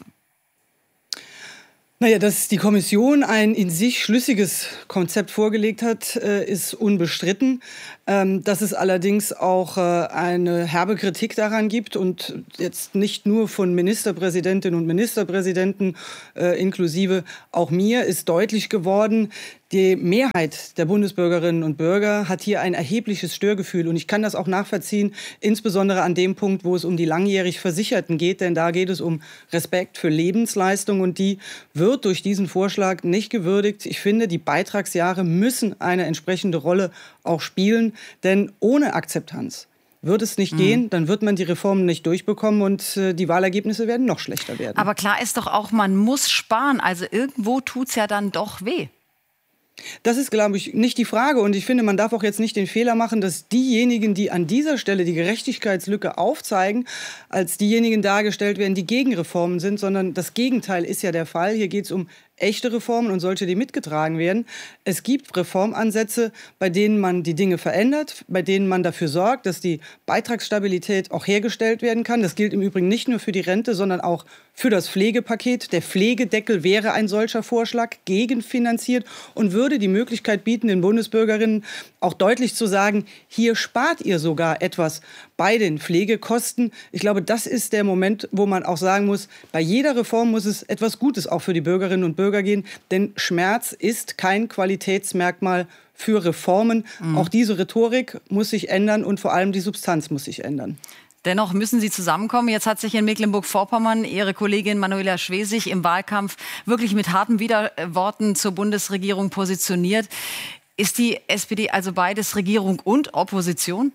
Naja, dass die Kommission ein in sich schlüssiges Konzept vorgelegt hat, ist unbestritten. Dass es allerdings auch eine herbe Kritik daran gibt und jetzt nicht nur von Ministerpräsidentinnen und Ministerpräsidenten inklusive auch mir ist deutlich geworden, die Mehrheit der Bundesbürgerinnen und Bürger hat hier ein erhebliches Störgefühl. Und ich kann das auch nachvollziehen, insbesondere an dem Punkt, wo es um die langjährig Versicherten geht. Denn da geht es um Respekt für Lebensleistung. Und die wird durch diesen Vorschlag nicht gewürdigt. Ich finde, die Beitragsjahre müssen eine entsprechende Rolle auch spielen. Denn ohne Akzeptanz wird es nicht mhm. gehen, dann wird man die Reformen nicht durchbekommen und äh, die Wahlergebnisse werden noch schlechter werden. Aber klar ist doch auch, man muss sparen. Also irgendwo tut's ja dann doch weh. Das ist, glaube ich, nicht die Frage. Und ich finde, man darf auch jetzt nicht den Fehler machen, dass diejenigen, die an dieser Stelle die Gerechtigkeitslücke aufzeigen, als diejenigen dargestellt werden, die gegen Reformen sind, sondern das Gegenteil ist ja der Fall. Hier geht es um echte Reformen und solche, die mitgetragen werden. Es gibt Reformansätze, bei denen man die Dinge verändert, bei denen man dafür sorgt, dass die Beitragsstabilität auch hergestellt werden kann. Das gilt im Übrigen nicht nur für die Rente, sondern auch für das Pflegepaket. Der Pflegedeckel wäre ein solcher Vorschlag, gegenfinanziert und würde die Möglichkeit bieten, den Bundesbürgerinnen auch deutlich zu sagen, hier spart ihr sogar etwas bei den Pflegekosten. Ich glaube, das ist der Moment, wo man auch sagen muss, bei jeder Reform muss es etwas Gutes auch für die Bürgerinnen und Bürger gehen, denn Schmerz ist kein Qualitätsmerkmal für Reformen. Mhm. Auch diese Rhetorik muss sich ändern und vor allem die Substanz muss sich ändern. Dennoch müssen Sie zusammenkommen. Jetzt hat sich in Mecklenburg-Vorpommern Ihre Kollegin Manuela Schwesig im Wahlkampf wirklich mit harten Widerworten zur Bundesregierung positioniert. Ist die S P D also beides Regierung und Opposition?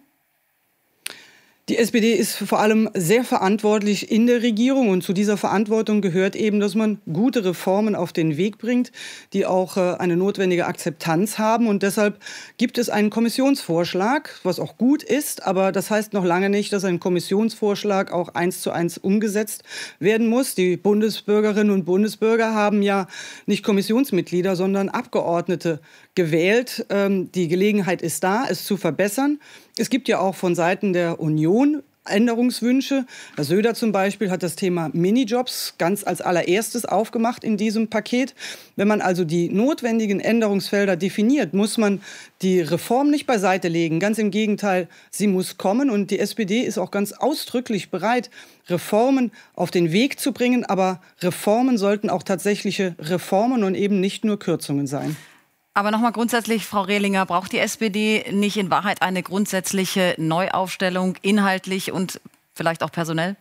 Die S P D ist vor allem sehr verantwortlich in der Regierung und zu dieser Verantwortung gehört eben, dass man gute Reformen auf den Weg bringt, die auch äh, eine notwendige Akzeptanz haben. Und deshalb gibt es einen Kommissionsvorschlag, was auch gut ist, aber das heißt noch lange nicht, dass ein Kommissionsvorschlag auch eins zu eins umgesetzt werden muss. Die Bundesbürgerinnen und Bundesbürger haben ja nicht Kommissionsmitglieder, sondern Abgeordnete gewählt. Ähm, die Gelegenheit ist da, es zu verbessern. Es gibt ja auch von Seiten der Union Änderungswünsche. Herr Söder zum Beispiel hat das Thema Minijobs ganz als allererstes aufgemacht in diesem Paket. Wenn man also die notwendigen Änderungsfelder definiert, muss man die Reform nicht beiseite legen. Ganz im Gegenteil, sie muss kommen. Und die S P D ist auch ganz ausdrücklich bereit, Reformen auf den Weg zu bringen. Aber Reformen sollten auch tatsächliche Reformen und eben nicht nur Kürzungen sein. Aber noch mal grundsätzlich, Frau Rehlinger, braucht die S P D nicht in Wahrheit eine grundsätzliche Neuaufstellung, inhaltlich und vielleicht auch personell?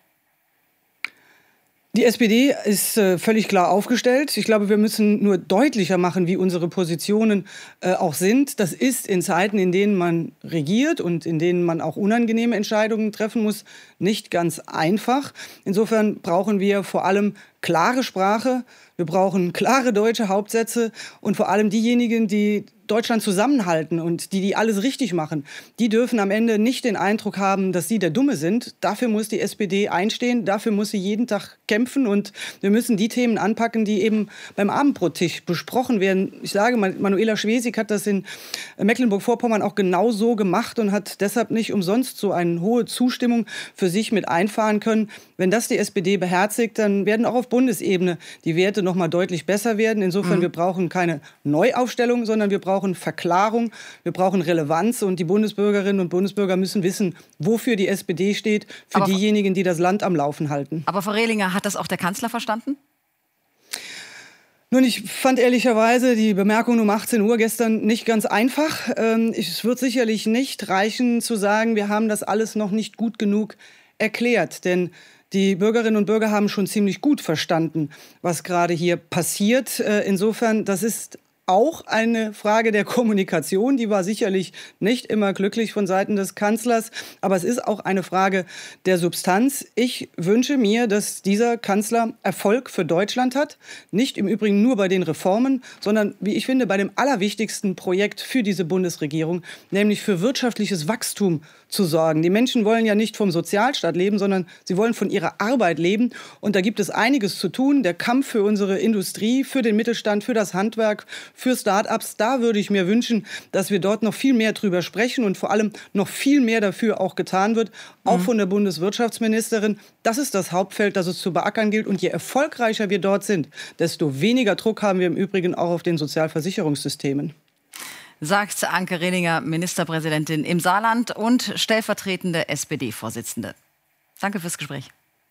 Die S P D ist äh, völlig klar aufgestellt. Ich glaube, wir müssen nur deutlicher machen, wie unsere Positionen äh, auch sind. Das ist in Zeiten, in denen man regiert und in denen man auch unangenehme Entscheidungen treffen muss, nicht ganz einfach. Insofern brauchen wir vor allem klare Sprache. Wir brauchen klare deutsche Hauptsätze und vor allem diejenigen, die Deutschland zusammenhalten und die, die alles richtig machen, die dürfen am Ende nicht den Eindruck haben, dass sie der Dumme sind. Dafür muss die S P D einstehen, dafür muss sie jeden Tag kämpfen und wir müssen die Themen anpacken, die eben beim Abendbrottisch besprochen werden. Ich sage, Manuela Schwesig hat das in Mecklenburg-Vorpommern auch genau so gemacht und hat deshalb nicht umsonst so eine hohe Zustimmung für sich mit einfahren können. Wenn das die S P D beherzigt, dann werden auch auf Bundesebene die Werte noch mal deutlich besser werden. Insofern, mhm. wir brauchen keine Neuaufstellung, sondern wir brauchen Verklarung, wir brauchen Relevanz und die Bundesbürgerinnen und Bundesbürger müssen wissen, wofür die S P D steht, für aber diejenigen, die das Land am Laufen halten. Aber Frau Rehlinger, hat das auch der Kanzler verstanden? Nun, ich fand ehrlicherweise die Bemerkung um achtzehn Uhr gestern nicht ganz einfach. Es wird sicherlich nicht reichen zu sagen, wir haben das alles noch nicht gut genug erklärt, denn die Bürgerinnen und Bürger haben schon ziemlich gut verstanden, was gerade hier passiert. Insofern, das ist auch eine Frage der Kommunikation. Die war sicherlich nicht immer glücklich von Seiten des Kanzlers. Aber es ist auch eine Frage der Substanz. Ich wünsche mir, dass dieser Kanzler Erfolg für Deutschland hat. Nicht im Übrigen nur bei den Reformen, sondern, wie ich finde, bei dem allerwichtigsten Projekt für diese Bundesregierung, nämlich für wirtschaftliches Wachstum zu sorgen. Die Menschen wollen ja nicht vom Sozialstaat leben, sondern sie wollen von ihrer Arbeit leben. Und da gibt es einiges zu tun. Der Kampf für unsere Industrie, für den Mittelstand, für das Handwerk, für Start-ups, da würde ich mir wünschen, dass wir dort noch viel mehr drüber sprechen und vor allem noch viel mehr dafür auch getan wird, auch mhm. von der Bundeswirtschaftsministerin. Das ist das Hauptfeld, das es zu beackern gilt. Und je erfolgreicher wir dort sind, desto weniger Druck haben wir im Übrigen auch auf den Sozialversicherungssystemen. Sagt Anke Rehlinger, Ministerpräsidentin im Saarland und stellvertretende S P D-Vorsitzende. Danke fürs Gespräch.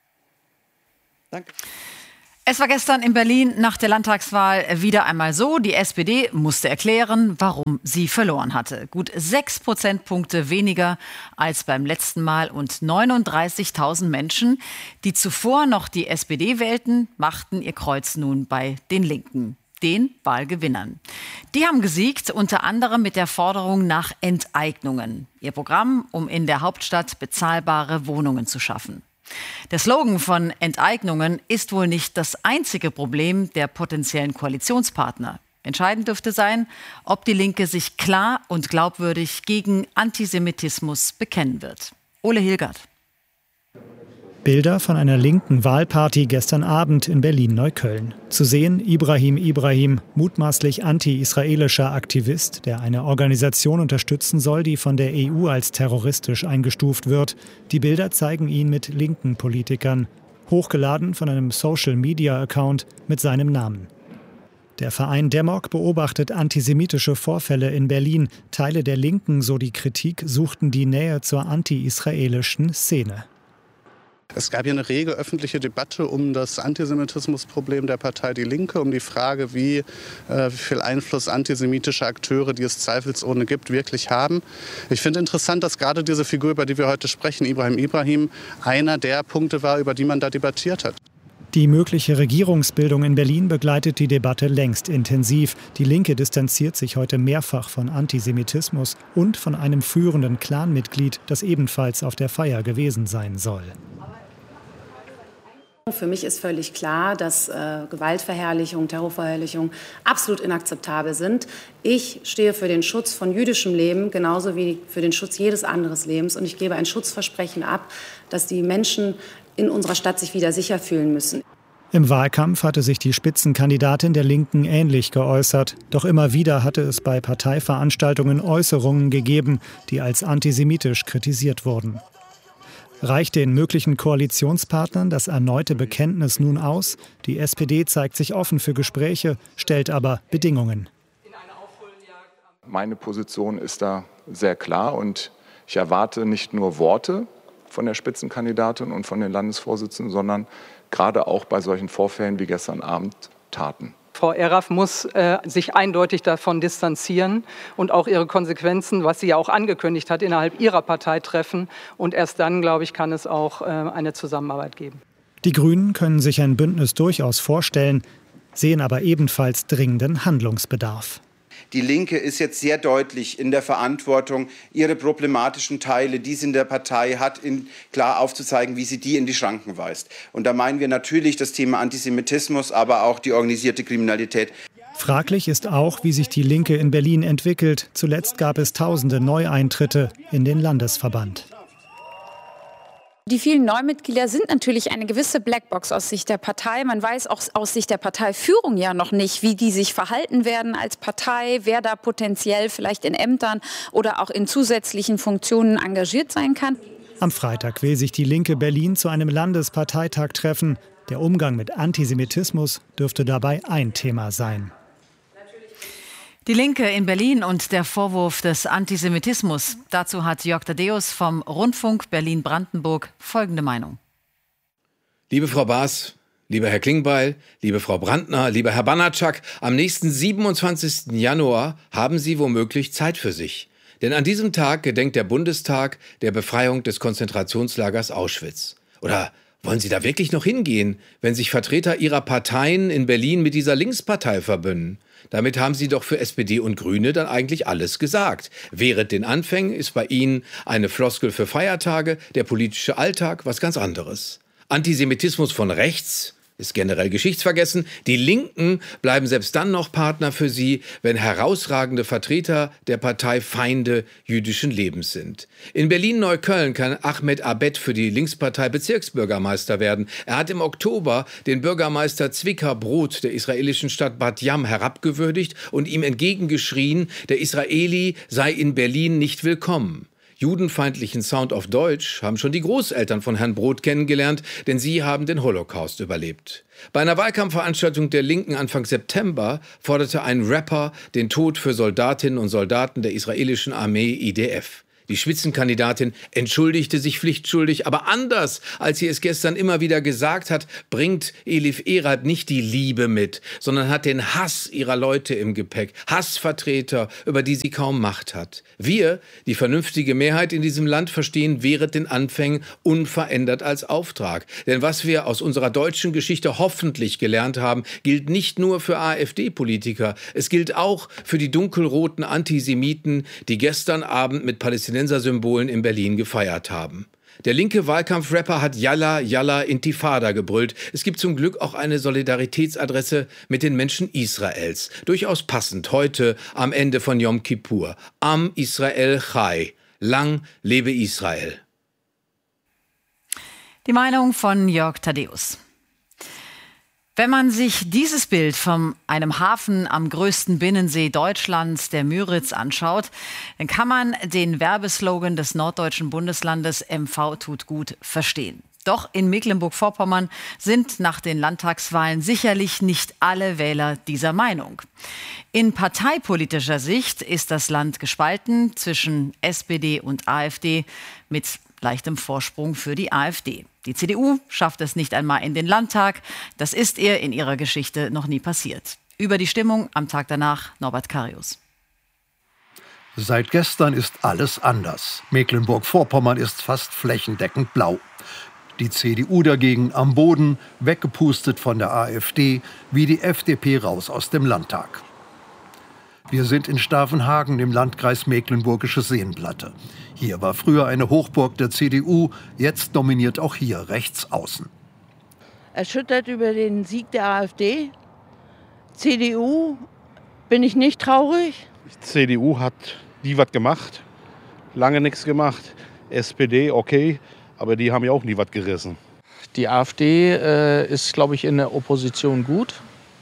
Danke. Es war gestern in Berlin nach der Landtagswahl wieder einmal so. Die S P D musste erklären, warum sie verloren hatte. Gut sechs Prozentpunkte weniger als beim letzten Mal und neununddreißigtausend Menschen, die zuvor noch die S P D wählten, machten ihr Kreuz nun bei den Linken, den Wahlgewinnern. Die haben gesiegt, unter anderem mit der Forderung nach Enteignungen. Ihr Programm, um in der Hauptstadt bezahlbare Wohnungen zu schaffen. Der Slogan von Enteignungen ist wohl nicht das einzige Problem der potenziellen Koalitionspartner. Entscheidend dürfte sein, ob die Linke sich klar und glaubwürdig gegen Antisemitismus bekennen wird. Ole Hilgert. Bilder von einer linken Wahlparty gestern Abend in Berlin-Neukölln. Zu sehen Ibrahim Ibrahim, mutmaßlich anti-israelischer Aktivist, der eine Organisation unterstützen soll, die von der E U als terroristisch eingestuft wird. Die Bilder zeigen ihn mit linken Politikern, hochgeladen von einem Social-Media-Account mit seinem Namen. Der Verein Demok beobachtet antisemitische Vorfälle in Berlin. Teile der Linken, so die Kritik, suchten die Nähe zur anti-israelischen Szene. Es gab hier eine rege öffentliche Debatte um das Antisemitismusproblem der Partei Die Linke, um die Frage, wie, äh, wie viel Einfluss antisemitische Akteure, die es zweifelsohne gibt, wirklich haben. Ich finde interessant, dass gerade diese Figur, über die wir heute sprechen, Ibrahim Ibrahim, einer der Punkte war, über die man da debattiert hat. Die mögliche Regierungsbildung in Berlin begleitet die Debatte längst intensiv. Die Linke distanziert sich heute mehrfach von Antisemitismus und von einem führenden Clanmitglied, das ebenfalls auf der Feier gewesen sein soll. Für mich ist völlig klar, dass äh, Gewaltverherrlichung, Terrorverherrlichung absolut inakzeptabel sind. Ich stehe für den Schutz von jüdischem Leben, genauso wie für den Schutz jedes anderen Lebens. Und ich gebe ein Schutzversprechen ab, dass die Menschen in unserer Stadt sich wieder sicher fühlen müssen. Im Wahlkampf hatte sich die Spitzenkandidatin der Linken ähnlich geäußert. Doch immer wieder hatte es bei Parteiveranstaltungen Äußerungen gegeben, die als antisemitisch kritisiert wurden. Reicht den möglichen Koalitionspartnern das erneute Bekenntnis nun aus? Die S P D zeigt sich offen für Gespräche, stellt aber Bedingungen. Meine Position ist da sehr klar und ich erwarte nicht nur Worte von der Spitzenkandidatin und von den Landesvorsitzenden, sondern gerade auch bei solchen Vorfällen wie gestern Abend Taten. Frau Erraff muss äh, sich eindeutig davon distanzieren und auch ihre Konsequenzen, was sie ja auch angekündigt hat, innerhalb ihrer Partei treffen. Und erst dann, glaube ich, kann es auch äh, eine Zusammenarbeit geben. Die Grünen können sich ein Bündnis durchaus vorstellen, sehen aber ebenfalls dringenden Handlungsbedarf. Die Linke ist jetzt sehr deutlich in der Verantwortung, ihre problematischen Teile, die sie in der Partei hat, in, klar aufzuzeigen, wie sie die in die Schranken weist. Und da meinen wir natürlich das Thema Antisemitismus, aber auch die organisierte Kriminalität. Fraglich ist auch, wie sich die Linke in Berlin entwickelt. Zuletzt gab es tausende Neueintritte in den Landesverband. Die vielen Neumitglieder sind natürlich eine gewisse Blackbox aus Sicht der Partei. Man weiß auch aus Sicht der Parteiführung ja noch nicht, wie die sich verhalten werden als Partei, wer da potenziell vielleicht in Ämtern oder auch in zusätzlichen Funktionen engagiert sein kann. Am Freitag will sich die Linke Berlin zu einem Landesparteitag treffen. Der Umgang mit Antisemitismus dürfte dabei ein Thema sein. Die Linke in Berlin und der Vorwurf des Antisemitismus. Dazu hat Jörg Thaddeus vom Rundfunk Berlin-Brandenburg folgende Meinung. Liebe Frau Baas, lieber Herr Klingbeil, liebe Frau Brandner, lieber Herr Banatschak, am nächsten siebenundzwanzigsten Januar haben Sie womöglich Zeit für sich. Denn an diesem Tag gedenkt der Bundestag der Befreiung des Konzentrationslagers Auschwitz. Oder Wollen Sie da wirklich noch hingehen, wenn sich Vertreter Ihrer Parteien in Berlin mit dieser Linkspartei verbünden? Damit haben Sie doch für S P D und Grüne dann eigentlich alles gesagt. Während den Anfängen ist bei Ihnen eine Floskel für Feiertage, der politische Alltag was ganz anderes. Antisemitismus von rechts ist generell geschichtsvergessen. Die Linken bleiben selbst dann noch Partner für sie, wenn herausragende Vertreter der Partei Feinde jüdischen Lebens sind. In Berlin-Neukölln kann Ahmed Abed für die Linkspartei Bezirksbürgermeister werden. Er hat im Oktober den Bürgermeister Zwicker Brot der israelischen Stadt Bat Yam herabgewürdigt und ihm entgegengeschrien, der Israeli sei in Berlin nicht willkommen. Judenfeindlichen Sound auf Deutsch haben schon die Großeltern von Herrn Brot kennengelernt, denn sie haben den Holocaust überlebt. Bei einer Wahlkampfveranstaltung der Linken Anfang September forderte ein Rapper den Tod für Soldatinnen und Soldaten der israelischen Armee I D F. Die Spitzenkandidatin entschuldigte sich pflichtschuldig, aber anders, als sie es gestern immer wieder gesagt hat, bringt Elif Eralb nicht die Liebe mit, sondern hat den Hass ihrer Leute im Gepäck. Hassvertreter, über die sie kaum Macht hat. Wir, die vernünftige Mehrheit in diesem Land, verstehen während den Anfängen unverändert als Auftrag. Denn was wir aus unserer deutschen Geschichte hoffentlich gelernt haben, gilt nicht nur für AfD-Politiker. Es gilt auch für die dunkelroten Antisemiten, die gestern Abend mit Palästinensern Symbolen in Berlin gefeiert haben. Der linke Wahlkampfrapper hat Yalla, Yalla, Intifada gebrüllt. Es gibt zum Glück auch eine Solidaritätsadresse mit den Menschen Israels. Durchaus passend heute am Ende von Yom Kippur. Am Israel Chai. Lang lebe Israel. Die Meinung von Jörg Thaddeus. Wenn man sich dieses Bild von einem Hafen am größten Binnensee Deutschlands, der Müritz, anschaut, dann kann man den Werbeslogan des norddeutschen Bundeslandes M V tut gut verstehen. Doch in Mecklenburg-Vorpommern sind nach den Landtagswahlen sicherlich nicht alle Wähler dieser Meinung. In parteipolitischer Sicht ist das Land gespalten zwischen S P D und AfD mit leichtem Vorsprung für die AfD. Die C D U schafft es nicht einmal in den Landtag. Das ist ihr in ihrer Geschichte noch nie passiert. Über die Stimmung am Tag danach Norbert Karius. Seit gestern ist alles anders. Mecklenburg-Vorpommern ist fast flächendeckend blau. Die C D U dagegen am Boden, weggepustet von der AfD, wie die F D P raus aus dem Landtag. Wir sind in Stavenhagen im Landkreis Mecklenburgische Seenplatte. Hier war früher eine Hochburg der C D U, jetzt dominiert auch hier rechts außen. Erschüttert über den Sieg der AfD. C D U bin ich nicht traurig. Die C D U hat nie was gemacht, lange nichts gemacht. S P D okay, aber die haben ja auch nie was gerissen. Die AfD äh, ist, glaube ich, in der Opposition gut,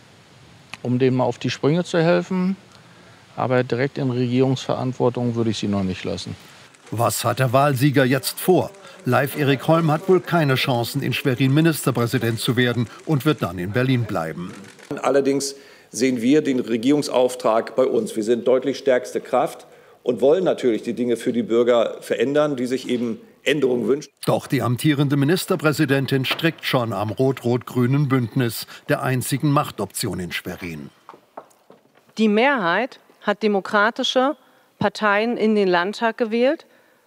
um denen mal auf die Sprünge zu helfen. Aber direkt in Regierungsverantwortung würde ich sie noch nicht lassen. Was hat der Wahlsieger jetzt vor? Leif Erik Holm hat wohl keine Chancen, in Schwerin Ministerpräsident zu werden und wird dann in Berlin bleiben. Allerdings sehen wir den Regierungsauftrag bei uns. Wir sind deutlich stärkste Kraft und wollen natürlich die Dinge für die Bürger verändern, die sich eben Änderungen wünschen. Doch die amtierende Ministerpräsidentin strickt schon am rot-rot-grünen Bündnis, der einzigen Machtoption in Schwerin. Die Mehrheit hat demokratische Parteien in den Landtag gewählt.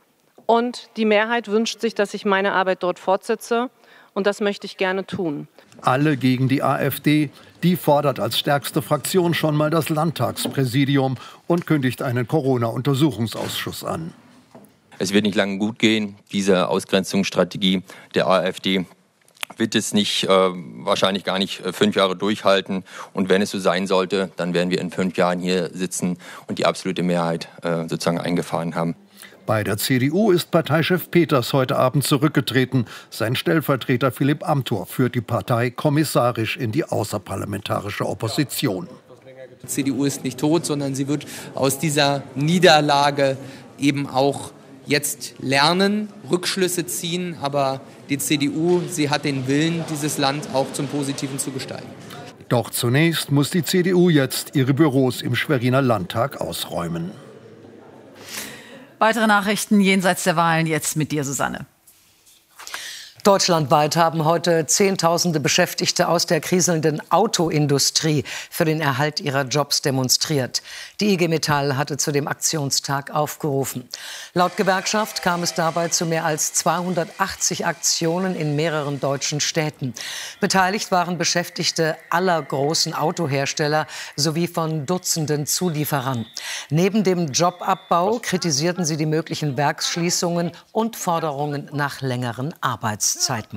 Und die Mehrheit wünscht sich, dass ich meine Arbeit dort fortsetze. Und das möchte ich gerne tun. Alle gegen die AfD. Die fordert als stärkste Fraktion schon mal das Landtagspräsidium und kündigt einen Corona-Untersuchungsausschuss an. Es wird nicht lange gut gehen. Diese Ausgrenzungsstrategie der AfD wird es nicht, äh, wahrscheinlich gar nicht äh, fünf Jahre durchhalten. Und wenn es so sein sollte, dann werden wir in fünf Jahren hier sitzen und die absolute Mehrheit äh, sozusagen eingefahren haben. Bei der C D U ist Parteichef Peters heute Abend zurückgetreten. Sein Stellvertreter Philipp Amthor führt die Partei kommissarisch in die außerparlamentarische Opposition. Die C D U ist nicht tot, sondern sie wird aus dieser Niederlage eben auch jetzt lernen, Rückschlüsse ziehen. Aber die C D U, sie hat den Willen, dieses Land auch zum Positiven zu gestalten. Doch zunächst muss die C D U jetzt ihre Büros im Schweriner Landtag ausräumen. Weitere Nachrichten jenseits der Wahlen jetzt mit dir, Susanne. Deutschlandweit haben heute Zehntausende Beschäftigte aus der kriselnden Autoindustrie für den Erhalt ihrer Jobs demonstriert. Die I G Metall hatte zu dem Aktionstag aufgerufen. Laut Gewerkschaft kam es dabei zu mehr als zweihundertachtzig Aktionen in mehreren deutschen Städten. Beteiligt waren Beschäftigte aller großen Autohersteller sowie von Dutzenden Zulieferern. Neben dem Jobabbau kritisierten sie die möglichen Werksschließungen und Forderungen nach längeren Arbeitszeiten. Zeiten.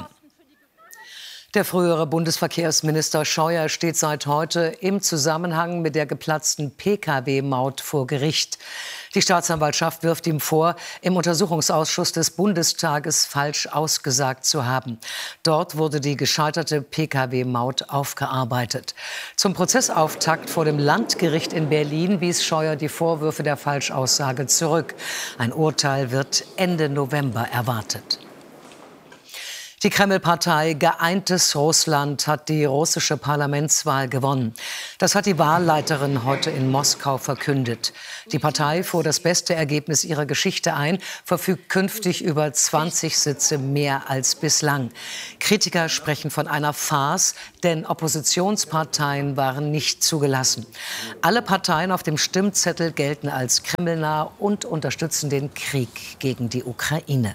Der frühere Bundesverkehrsminister Scheuer steht seit heute im Zusammenhang mit der geplatzten P K W-Maut vor Gericht. Die Staatsanwaltschaft wirft ihm vor, im Untersuchungsausschuss des Bundestages falsch ausgesagt zu haben. Dort wurde die gescheiterte P K W-Maut aufgearbeitet. Zum Prozessauftakt vor dem Landgericht in Berlin wies Scheuer die Vorwürfe der Falschaussage zurück. Ein Urteil wird Ende November erwartet. Die Kreml-Partei Geeintes Russland hat die russische Parlamentswahl gewonnen. Das hat die Wahlleiterin heute in Moskau verkündet. Die Partei fuhr das beste Ergebnis ihrer Geschichte ein, verfügt künftig über zwanzig Sitze mehr als bislang. Kritiker sprechen von einer Farce, denn Oppositionsparteien waren nicht zugelassen. Alle Parteien auf dem Stimmzettel gelten als kremlnah und unterstützen den Krieg gegen die Ukraine.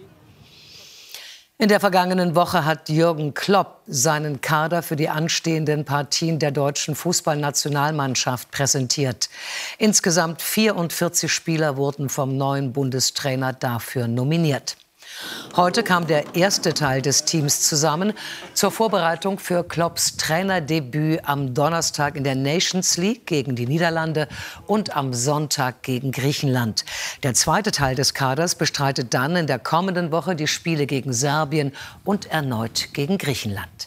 In der vergangenen Woche hat Jürgen Klopp seinen Kader für die anstehenden Partien der deutschen Fußballnationalmannschaft präsentiert. Insgesamt vierundvierzig Spieler wurden vom neuen Bundestrainer dafür nominiert. Heute kam der erste Teil des Teams zusammen zur Vorbereitung für Klopps Trainerdebüt am Donnerstag in der Nations League gegen die Niederlande und am Sonntag gegen Griechenland. Der zweite Teil des Kaders bestreitet dann in der kommenden Woche die Spiele gegen Serbien und erneut gegen Griechenland.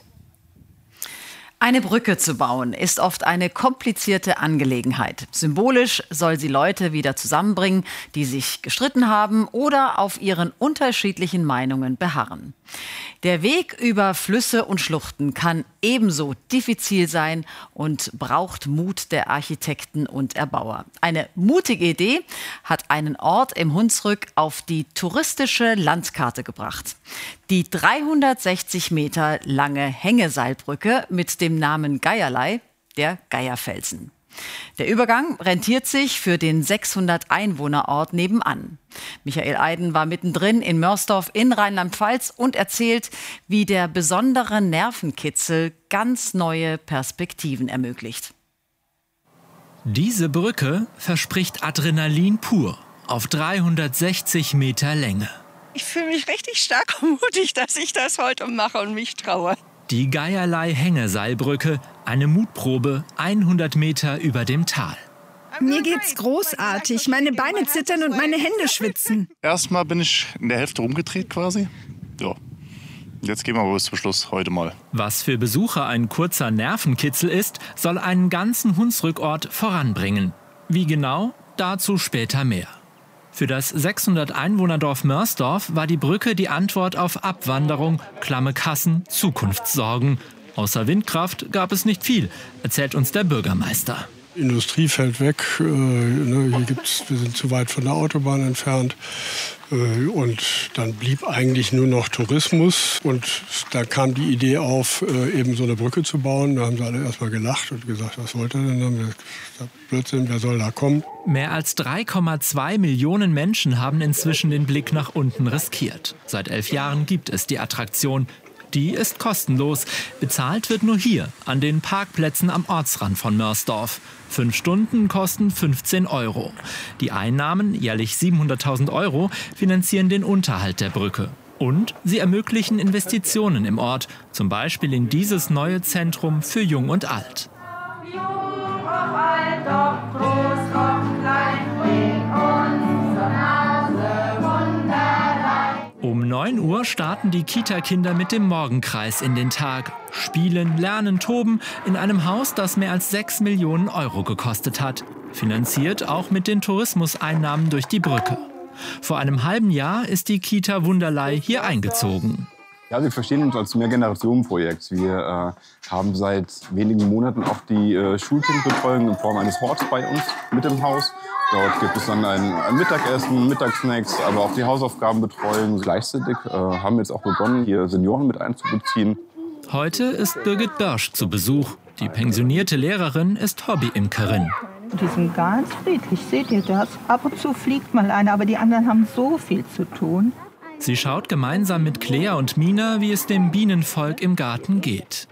Eine Brücke zu bauen ist oft eine komplizierte Angelegenheit. Symbolisch soll sie Leute wieder zusammenbringen, die sich gestritten haben oder auf ihren unterschiedlichen Meinungen beharren. Der Weg über Flüsse und Schluchten kann ebenso diffizil sein und braucht Mut der Architekten und Erbauer. Eine mutige Idee hat einen Ort im Hunsrück auf die touristische Landkarte gebracht. Die dreihundertsechzig Meter lange Hängeseilbrücke mit dem Namen Geierlei, der Geierfelsen. Der Übergang rentiert sich für den sechshundert Einwohner-Ort nebenan. Michael Eiden war mittendrin in Mörsdorf in Rheinland-Pfalz und erzählt, wie der besondere Nervenkitzel ganz neue Perspektiven ermöglicht. Diese Brücke verspricht Adrenalin pur auf dreihundertsechzig Meter Länge. Ich fühle mich richtig stark und mutig, dass ich das heute mache und mich traue. Die Geierlei-Hängeseilbrücke, eine Mutprobe hundert Meter über dem Tal. Mir geht's großartig. Meine Beine zittern und meine Hände schwitzen. Erstmal bin ich in der Hälfte rumgedreht quasi. Ja, jetzt gehen wir aber bis zum Schluss heute mal. Was für Besucher ein kurzer Nervenkitzel ist, soll einen ganzen Hunsrückort voranbringen. Wie genau? Dazu später mehr. Für das sechshundert Einwohnerdorf Mörsdorf war die Brücke die Antwort auf Abwanderung, klamme Kassen, Zukunftssorgen. Außer Windkraft gab es nicht viel, erzählt uns der Bürgermeister. Industrie fällt weg, äh, ne, hier gibt's, wir sind zu weit von der Autobahn entfernt. Äh, und dann blieb eigentlich nur noch Tourismus. Und da kam die Idee auf, äh, eben so eine Brücke zu bauen. Da haben sie alle erstmal gelacht und gesagt, was wollt ihr denn? Dann haben wir gesagt, Blödsinn, wer soll da kommen? Mehr als drei Komma zwei Millionen Menschen haben inzwischen den Blick nach unten riskiert. Seit elf Jahren gibt es die Attraktion. Die ist kostenlos. Bezahlt wird nur hier, an den Parkplätzen am Ortsrand von Mörsdorf. Fünf Stunden kosten fünfzehn Euro. Die Einnahmen, jährlich siebenhunderttausend Euro, finanzieren den Unterhalt der Brücke. Und sie ermöglichen Investitionen im Ort, zum Beispiel in dieses neue Zentrum für Jung und Alt. Jung, ob alt, ob groß, ob klein, bringt uns zur Nase Wunderlein. Um neun Uhr starten die Kita-Kinder mit dem Morgenkreis in den Tag. Spielen, lernen, toben in einem Haus, das mehr als sechs Millionen Euro gekostet hat. Finanziert auch mit den Tourismuseinnahmen durch die Brücke. Vor einem halben Jahr ist die Kita Wunderlei hier eingezogen. Ja, wir verstehen uns als Mehrgenerationenprojekt. Wir äh, haben seit wenigen Monaten auch die äh, Schulkindbetreuung in Form eines Horts bei uns mit im Haus. Dort gibt es dann ein, ein Mittagessen, Mittagssnacks, aber auch die Hausaufgabenbetreuung. Gleichzeitig äh, haben wir jetzt auch begonnen, hier Senioren mit einzubeziehen. Heute ist Birgit Börsch zu Besuch. Die pensionierte Lehrerin ist Hobbyimkerin. Die sind ganz friedlich, seht ihr das? Ab und zu fliegt mal einer, aber die anderen haben so viel zu tun. Sie schaut gemeinsam mit Claire und Mina, wie es dem Bienenvolk im Garten geht.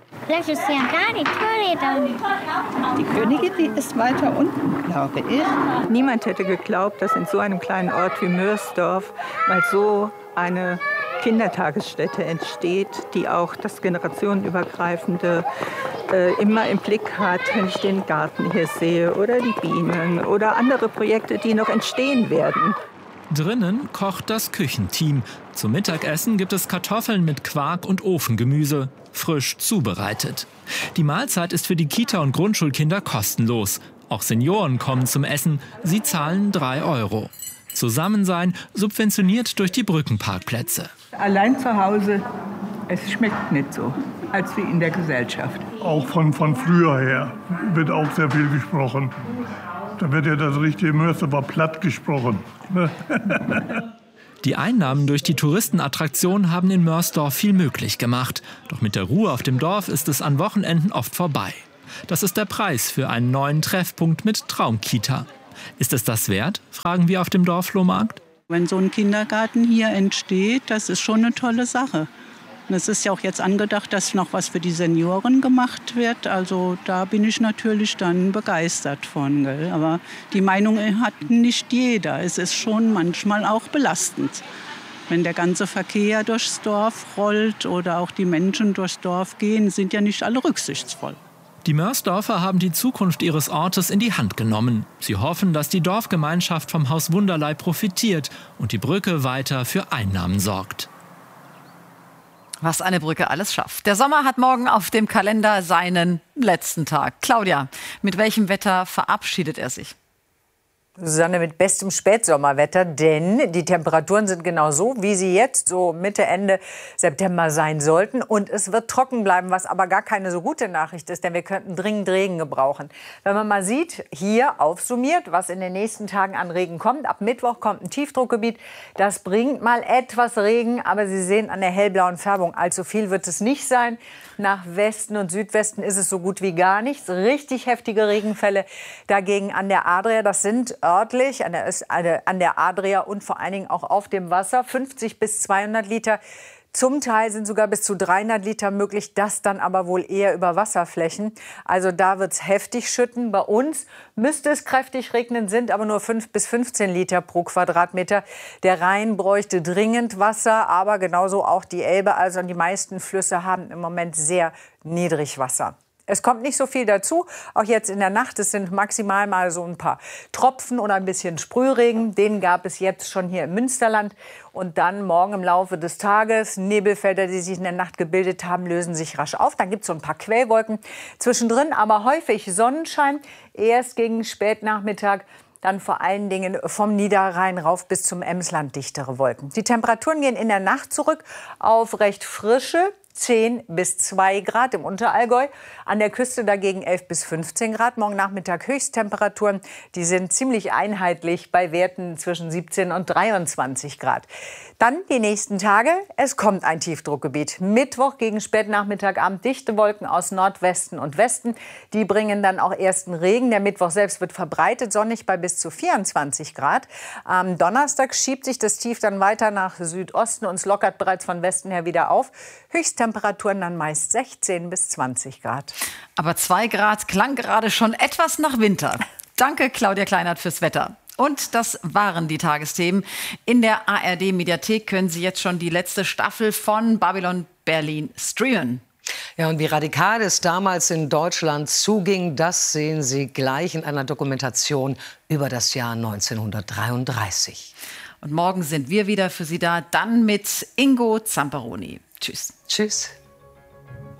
Die Königin, die ist weiter unten, glaube ich. Niemand hätte geglaubt, dass in so einem kleinen Ort wie Mörsdorf mal so eine Kindertagesstätte entsteht, die auch das generationenübergreifende äh, immer im Blick hat, wenn ich den Garten hier sehe oder die Bienen oder andere Projekte, die noch entstehen werden. Drinnen kocht das Küchenteam. Zum Mittagessen gibt es Kartoffeln mit Quark und Ofengemüse, frisch zubereitet. Die Mahlzeit ist für die Kita- und Grundschulkinder kostenlos. Auch Senioren kommen zum Essen. Sie zahlen drei Euro. Zusammensein subventioniert durch die Brückenparkplätze. Allein zu Hause, es schmeckt nicht so, als wie in der Gesellschaft. Auch von, von früher her wird auch sehr viel gesprochen. Da wird ja das richtige Mörsdorfer platt gesprochen. Die Einnahmen durch die Touristenattraktion haben in Mörsdorf viel möglich gemacht. Doch mit der Ruhe auf dem Dorf ist es an Wochenenden oft vorbei. Das ist der Preis für einen neuen Treffpunkt mit Traumkita. Ist es das wert, fragen wir auf dem Dorfflohmarkt. Wenn so ein Kindergarten hier entsteht, das ist schon eine tolle Sache. Und es ist ja auch jetzt angedacht, dass noch was für die Senioren gemacht wird. Also da bin ich natürlich dann begeistert von. Gell? Aber die Meinung hat nicht jeder. Es ist schon manchmal auch belastend. Wenn der ganze Verkehr durchs Dorf rollt oder auch die Menschen durchs Dorf gehen, sind ja nicht alle rücksichtsvoll. Die Mörsdorfer haben die Zukunft ihres Ortes in die Hand genommen. Sie hoffen, dass die Dorfgemeinschaft vom Haus Wunderlei profitiert und die Brücke weiter für Einnahmen sorgt. Was eine Brücke alles schafft. Der Sommer hat morgen auf dem Kalender seinen letzten Tag. Claudia, mit welchem Wetter verabschiedet er sich? Susanne, mit bestem Spätsommerwetter, denn die Temperaturen sind genau so, wie sie jetzt so Mitte, Ende September sein sollten. Und es wird trocken bleiben, was aber gar keine so gute Nachricht ist, denn wir könnten dringend Regen gebrauchen. Wenn man mal sieht, hier aufsummiert, was in den nächsten Tagen an Regen kommt. Ab Mittwoch kommt ein Tiefdruckgebiet, das bringt mal etwas Regen, aber Sie sehen an der hellblauen Färbung, allzu viel wird es nicht sein. Nach Westen und Südwesten ist es so gut wie gar nichts. Richtig heftige Regenfälle dagegen an der Adria. Das sind örtlich an der, an der Adria und vor allen Dingen auch auf dem Wasser fünfzig bis zweihundert Liter. Zum Teil sind sogar bis zu dreihundert Liter möglich, das dann aber wohl eher über Wasserflächen. Also da wird es heftig schütten. Bei uns müsste es kräftig regnen, sind aber nur fünf bis fünfzehn Liter pro Quadratmeter. Der Rhein bräuchte dringend Wasser, aber genauso auch die Elbe. Also die meisten Flüsse haben im Moment sehr niedrig Wasser. Es kommt nicht so viel dazu, auch jetzt in der Nacht. Es sind maximal mal so ein paar Tropfen oder ein bisschen Sprühregen. Den gab es jetzt schon hier im Münsterland. Und dann morgen im Laufe des Tages, Nebelfelder, die sich in der Nacht gebildet haben, lösen sich rasch auf. Dann gibt es so ein paar Quellwolken zwischendrin, aber häufig Sonnenschein. Erst gegen Spätnachmittag, dann vor allen Dingen vom Niederrhein rauf bis zum Emsland dichtere Wolken. Die Temperaturen gehen in der Nacht zurück auf recht frische zehn bis zwei Grad im Unterallgäu. An der Küste dagegen elf bis fünfzehn Grad. Morgen Nachmittag Höchsttemperaturen. Die sind ziemlich einheitlich bei Werten zwischen siebzehn und dreiundzwanzig Grad. Dann die nächsten Tage. Es kommt ein Tiefdruckgebiet. Mittwoch gegen Spätnachmittagabend dichte Wolken aus Nordwesten und Westen. Die bringen dann auch ersten Regen. Der Mittwoch selbst wird verbreitet sonnig bei bis zu vierundzwanzig Grad. Am Donnerstag schiebt sich das Tief dann weiter nach Südosten und es lockert bereits von Westen her wieder auf. Höchsttemperaturen dann meist sechzehn bis zwanzig Grad. Aber zwei Grad klang gerade schon etwas nach Winter. Danke, Claudia Kleinert, fürs Wetter. Und das waren die Tagesthemen. In der A R D-Mediathek können Sie jetzt schon die letzte Staffel von Babylon Berlin streamen. Ja, und wie radikal es damals in Deutschland zuging, das sehen Sie gleich in einer Dokumentation über das Jahr neunzehnhundertdreiunddreißig. Und morgen sind wir wieder für Sie da, dann mit Ingo Zamperoni. Tschüss. Tschüss.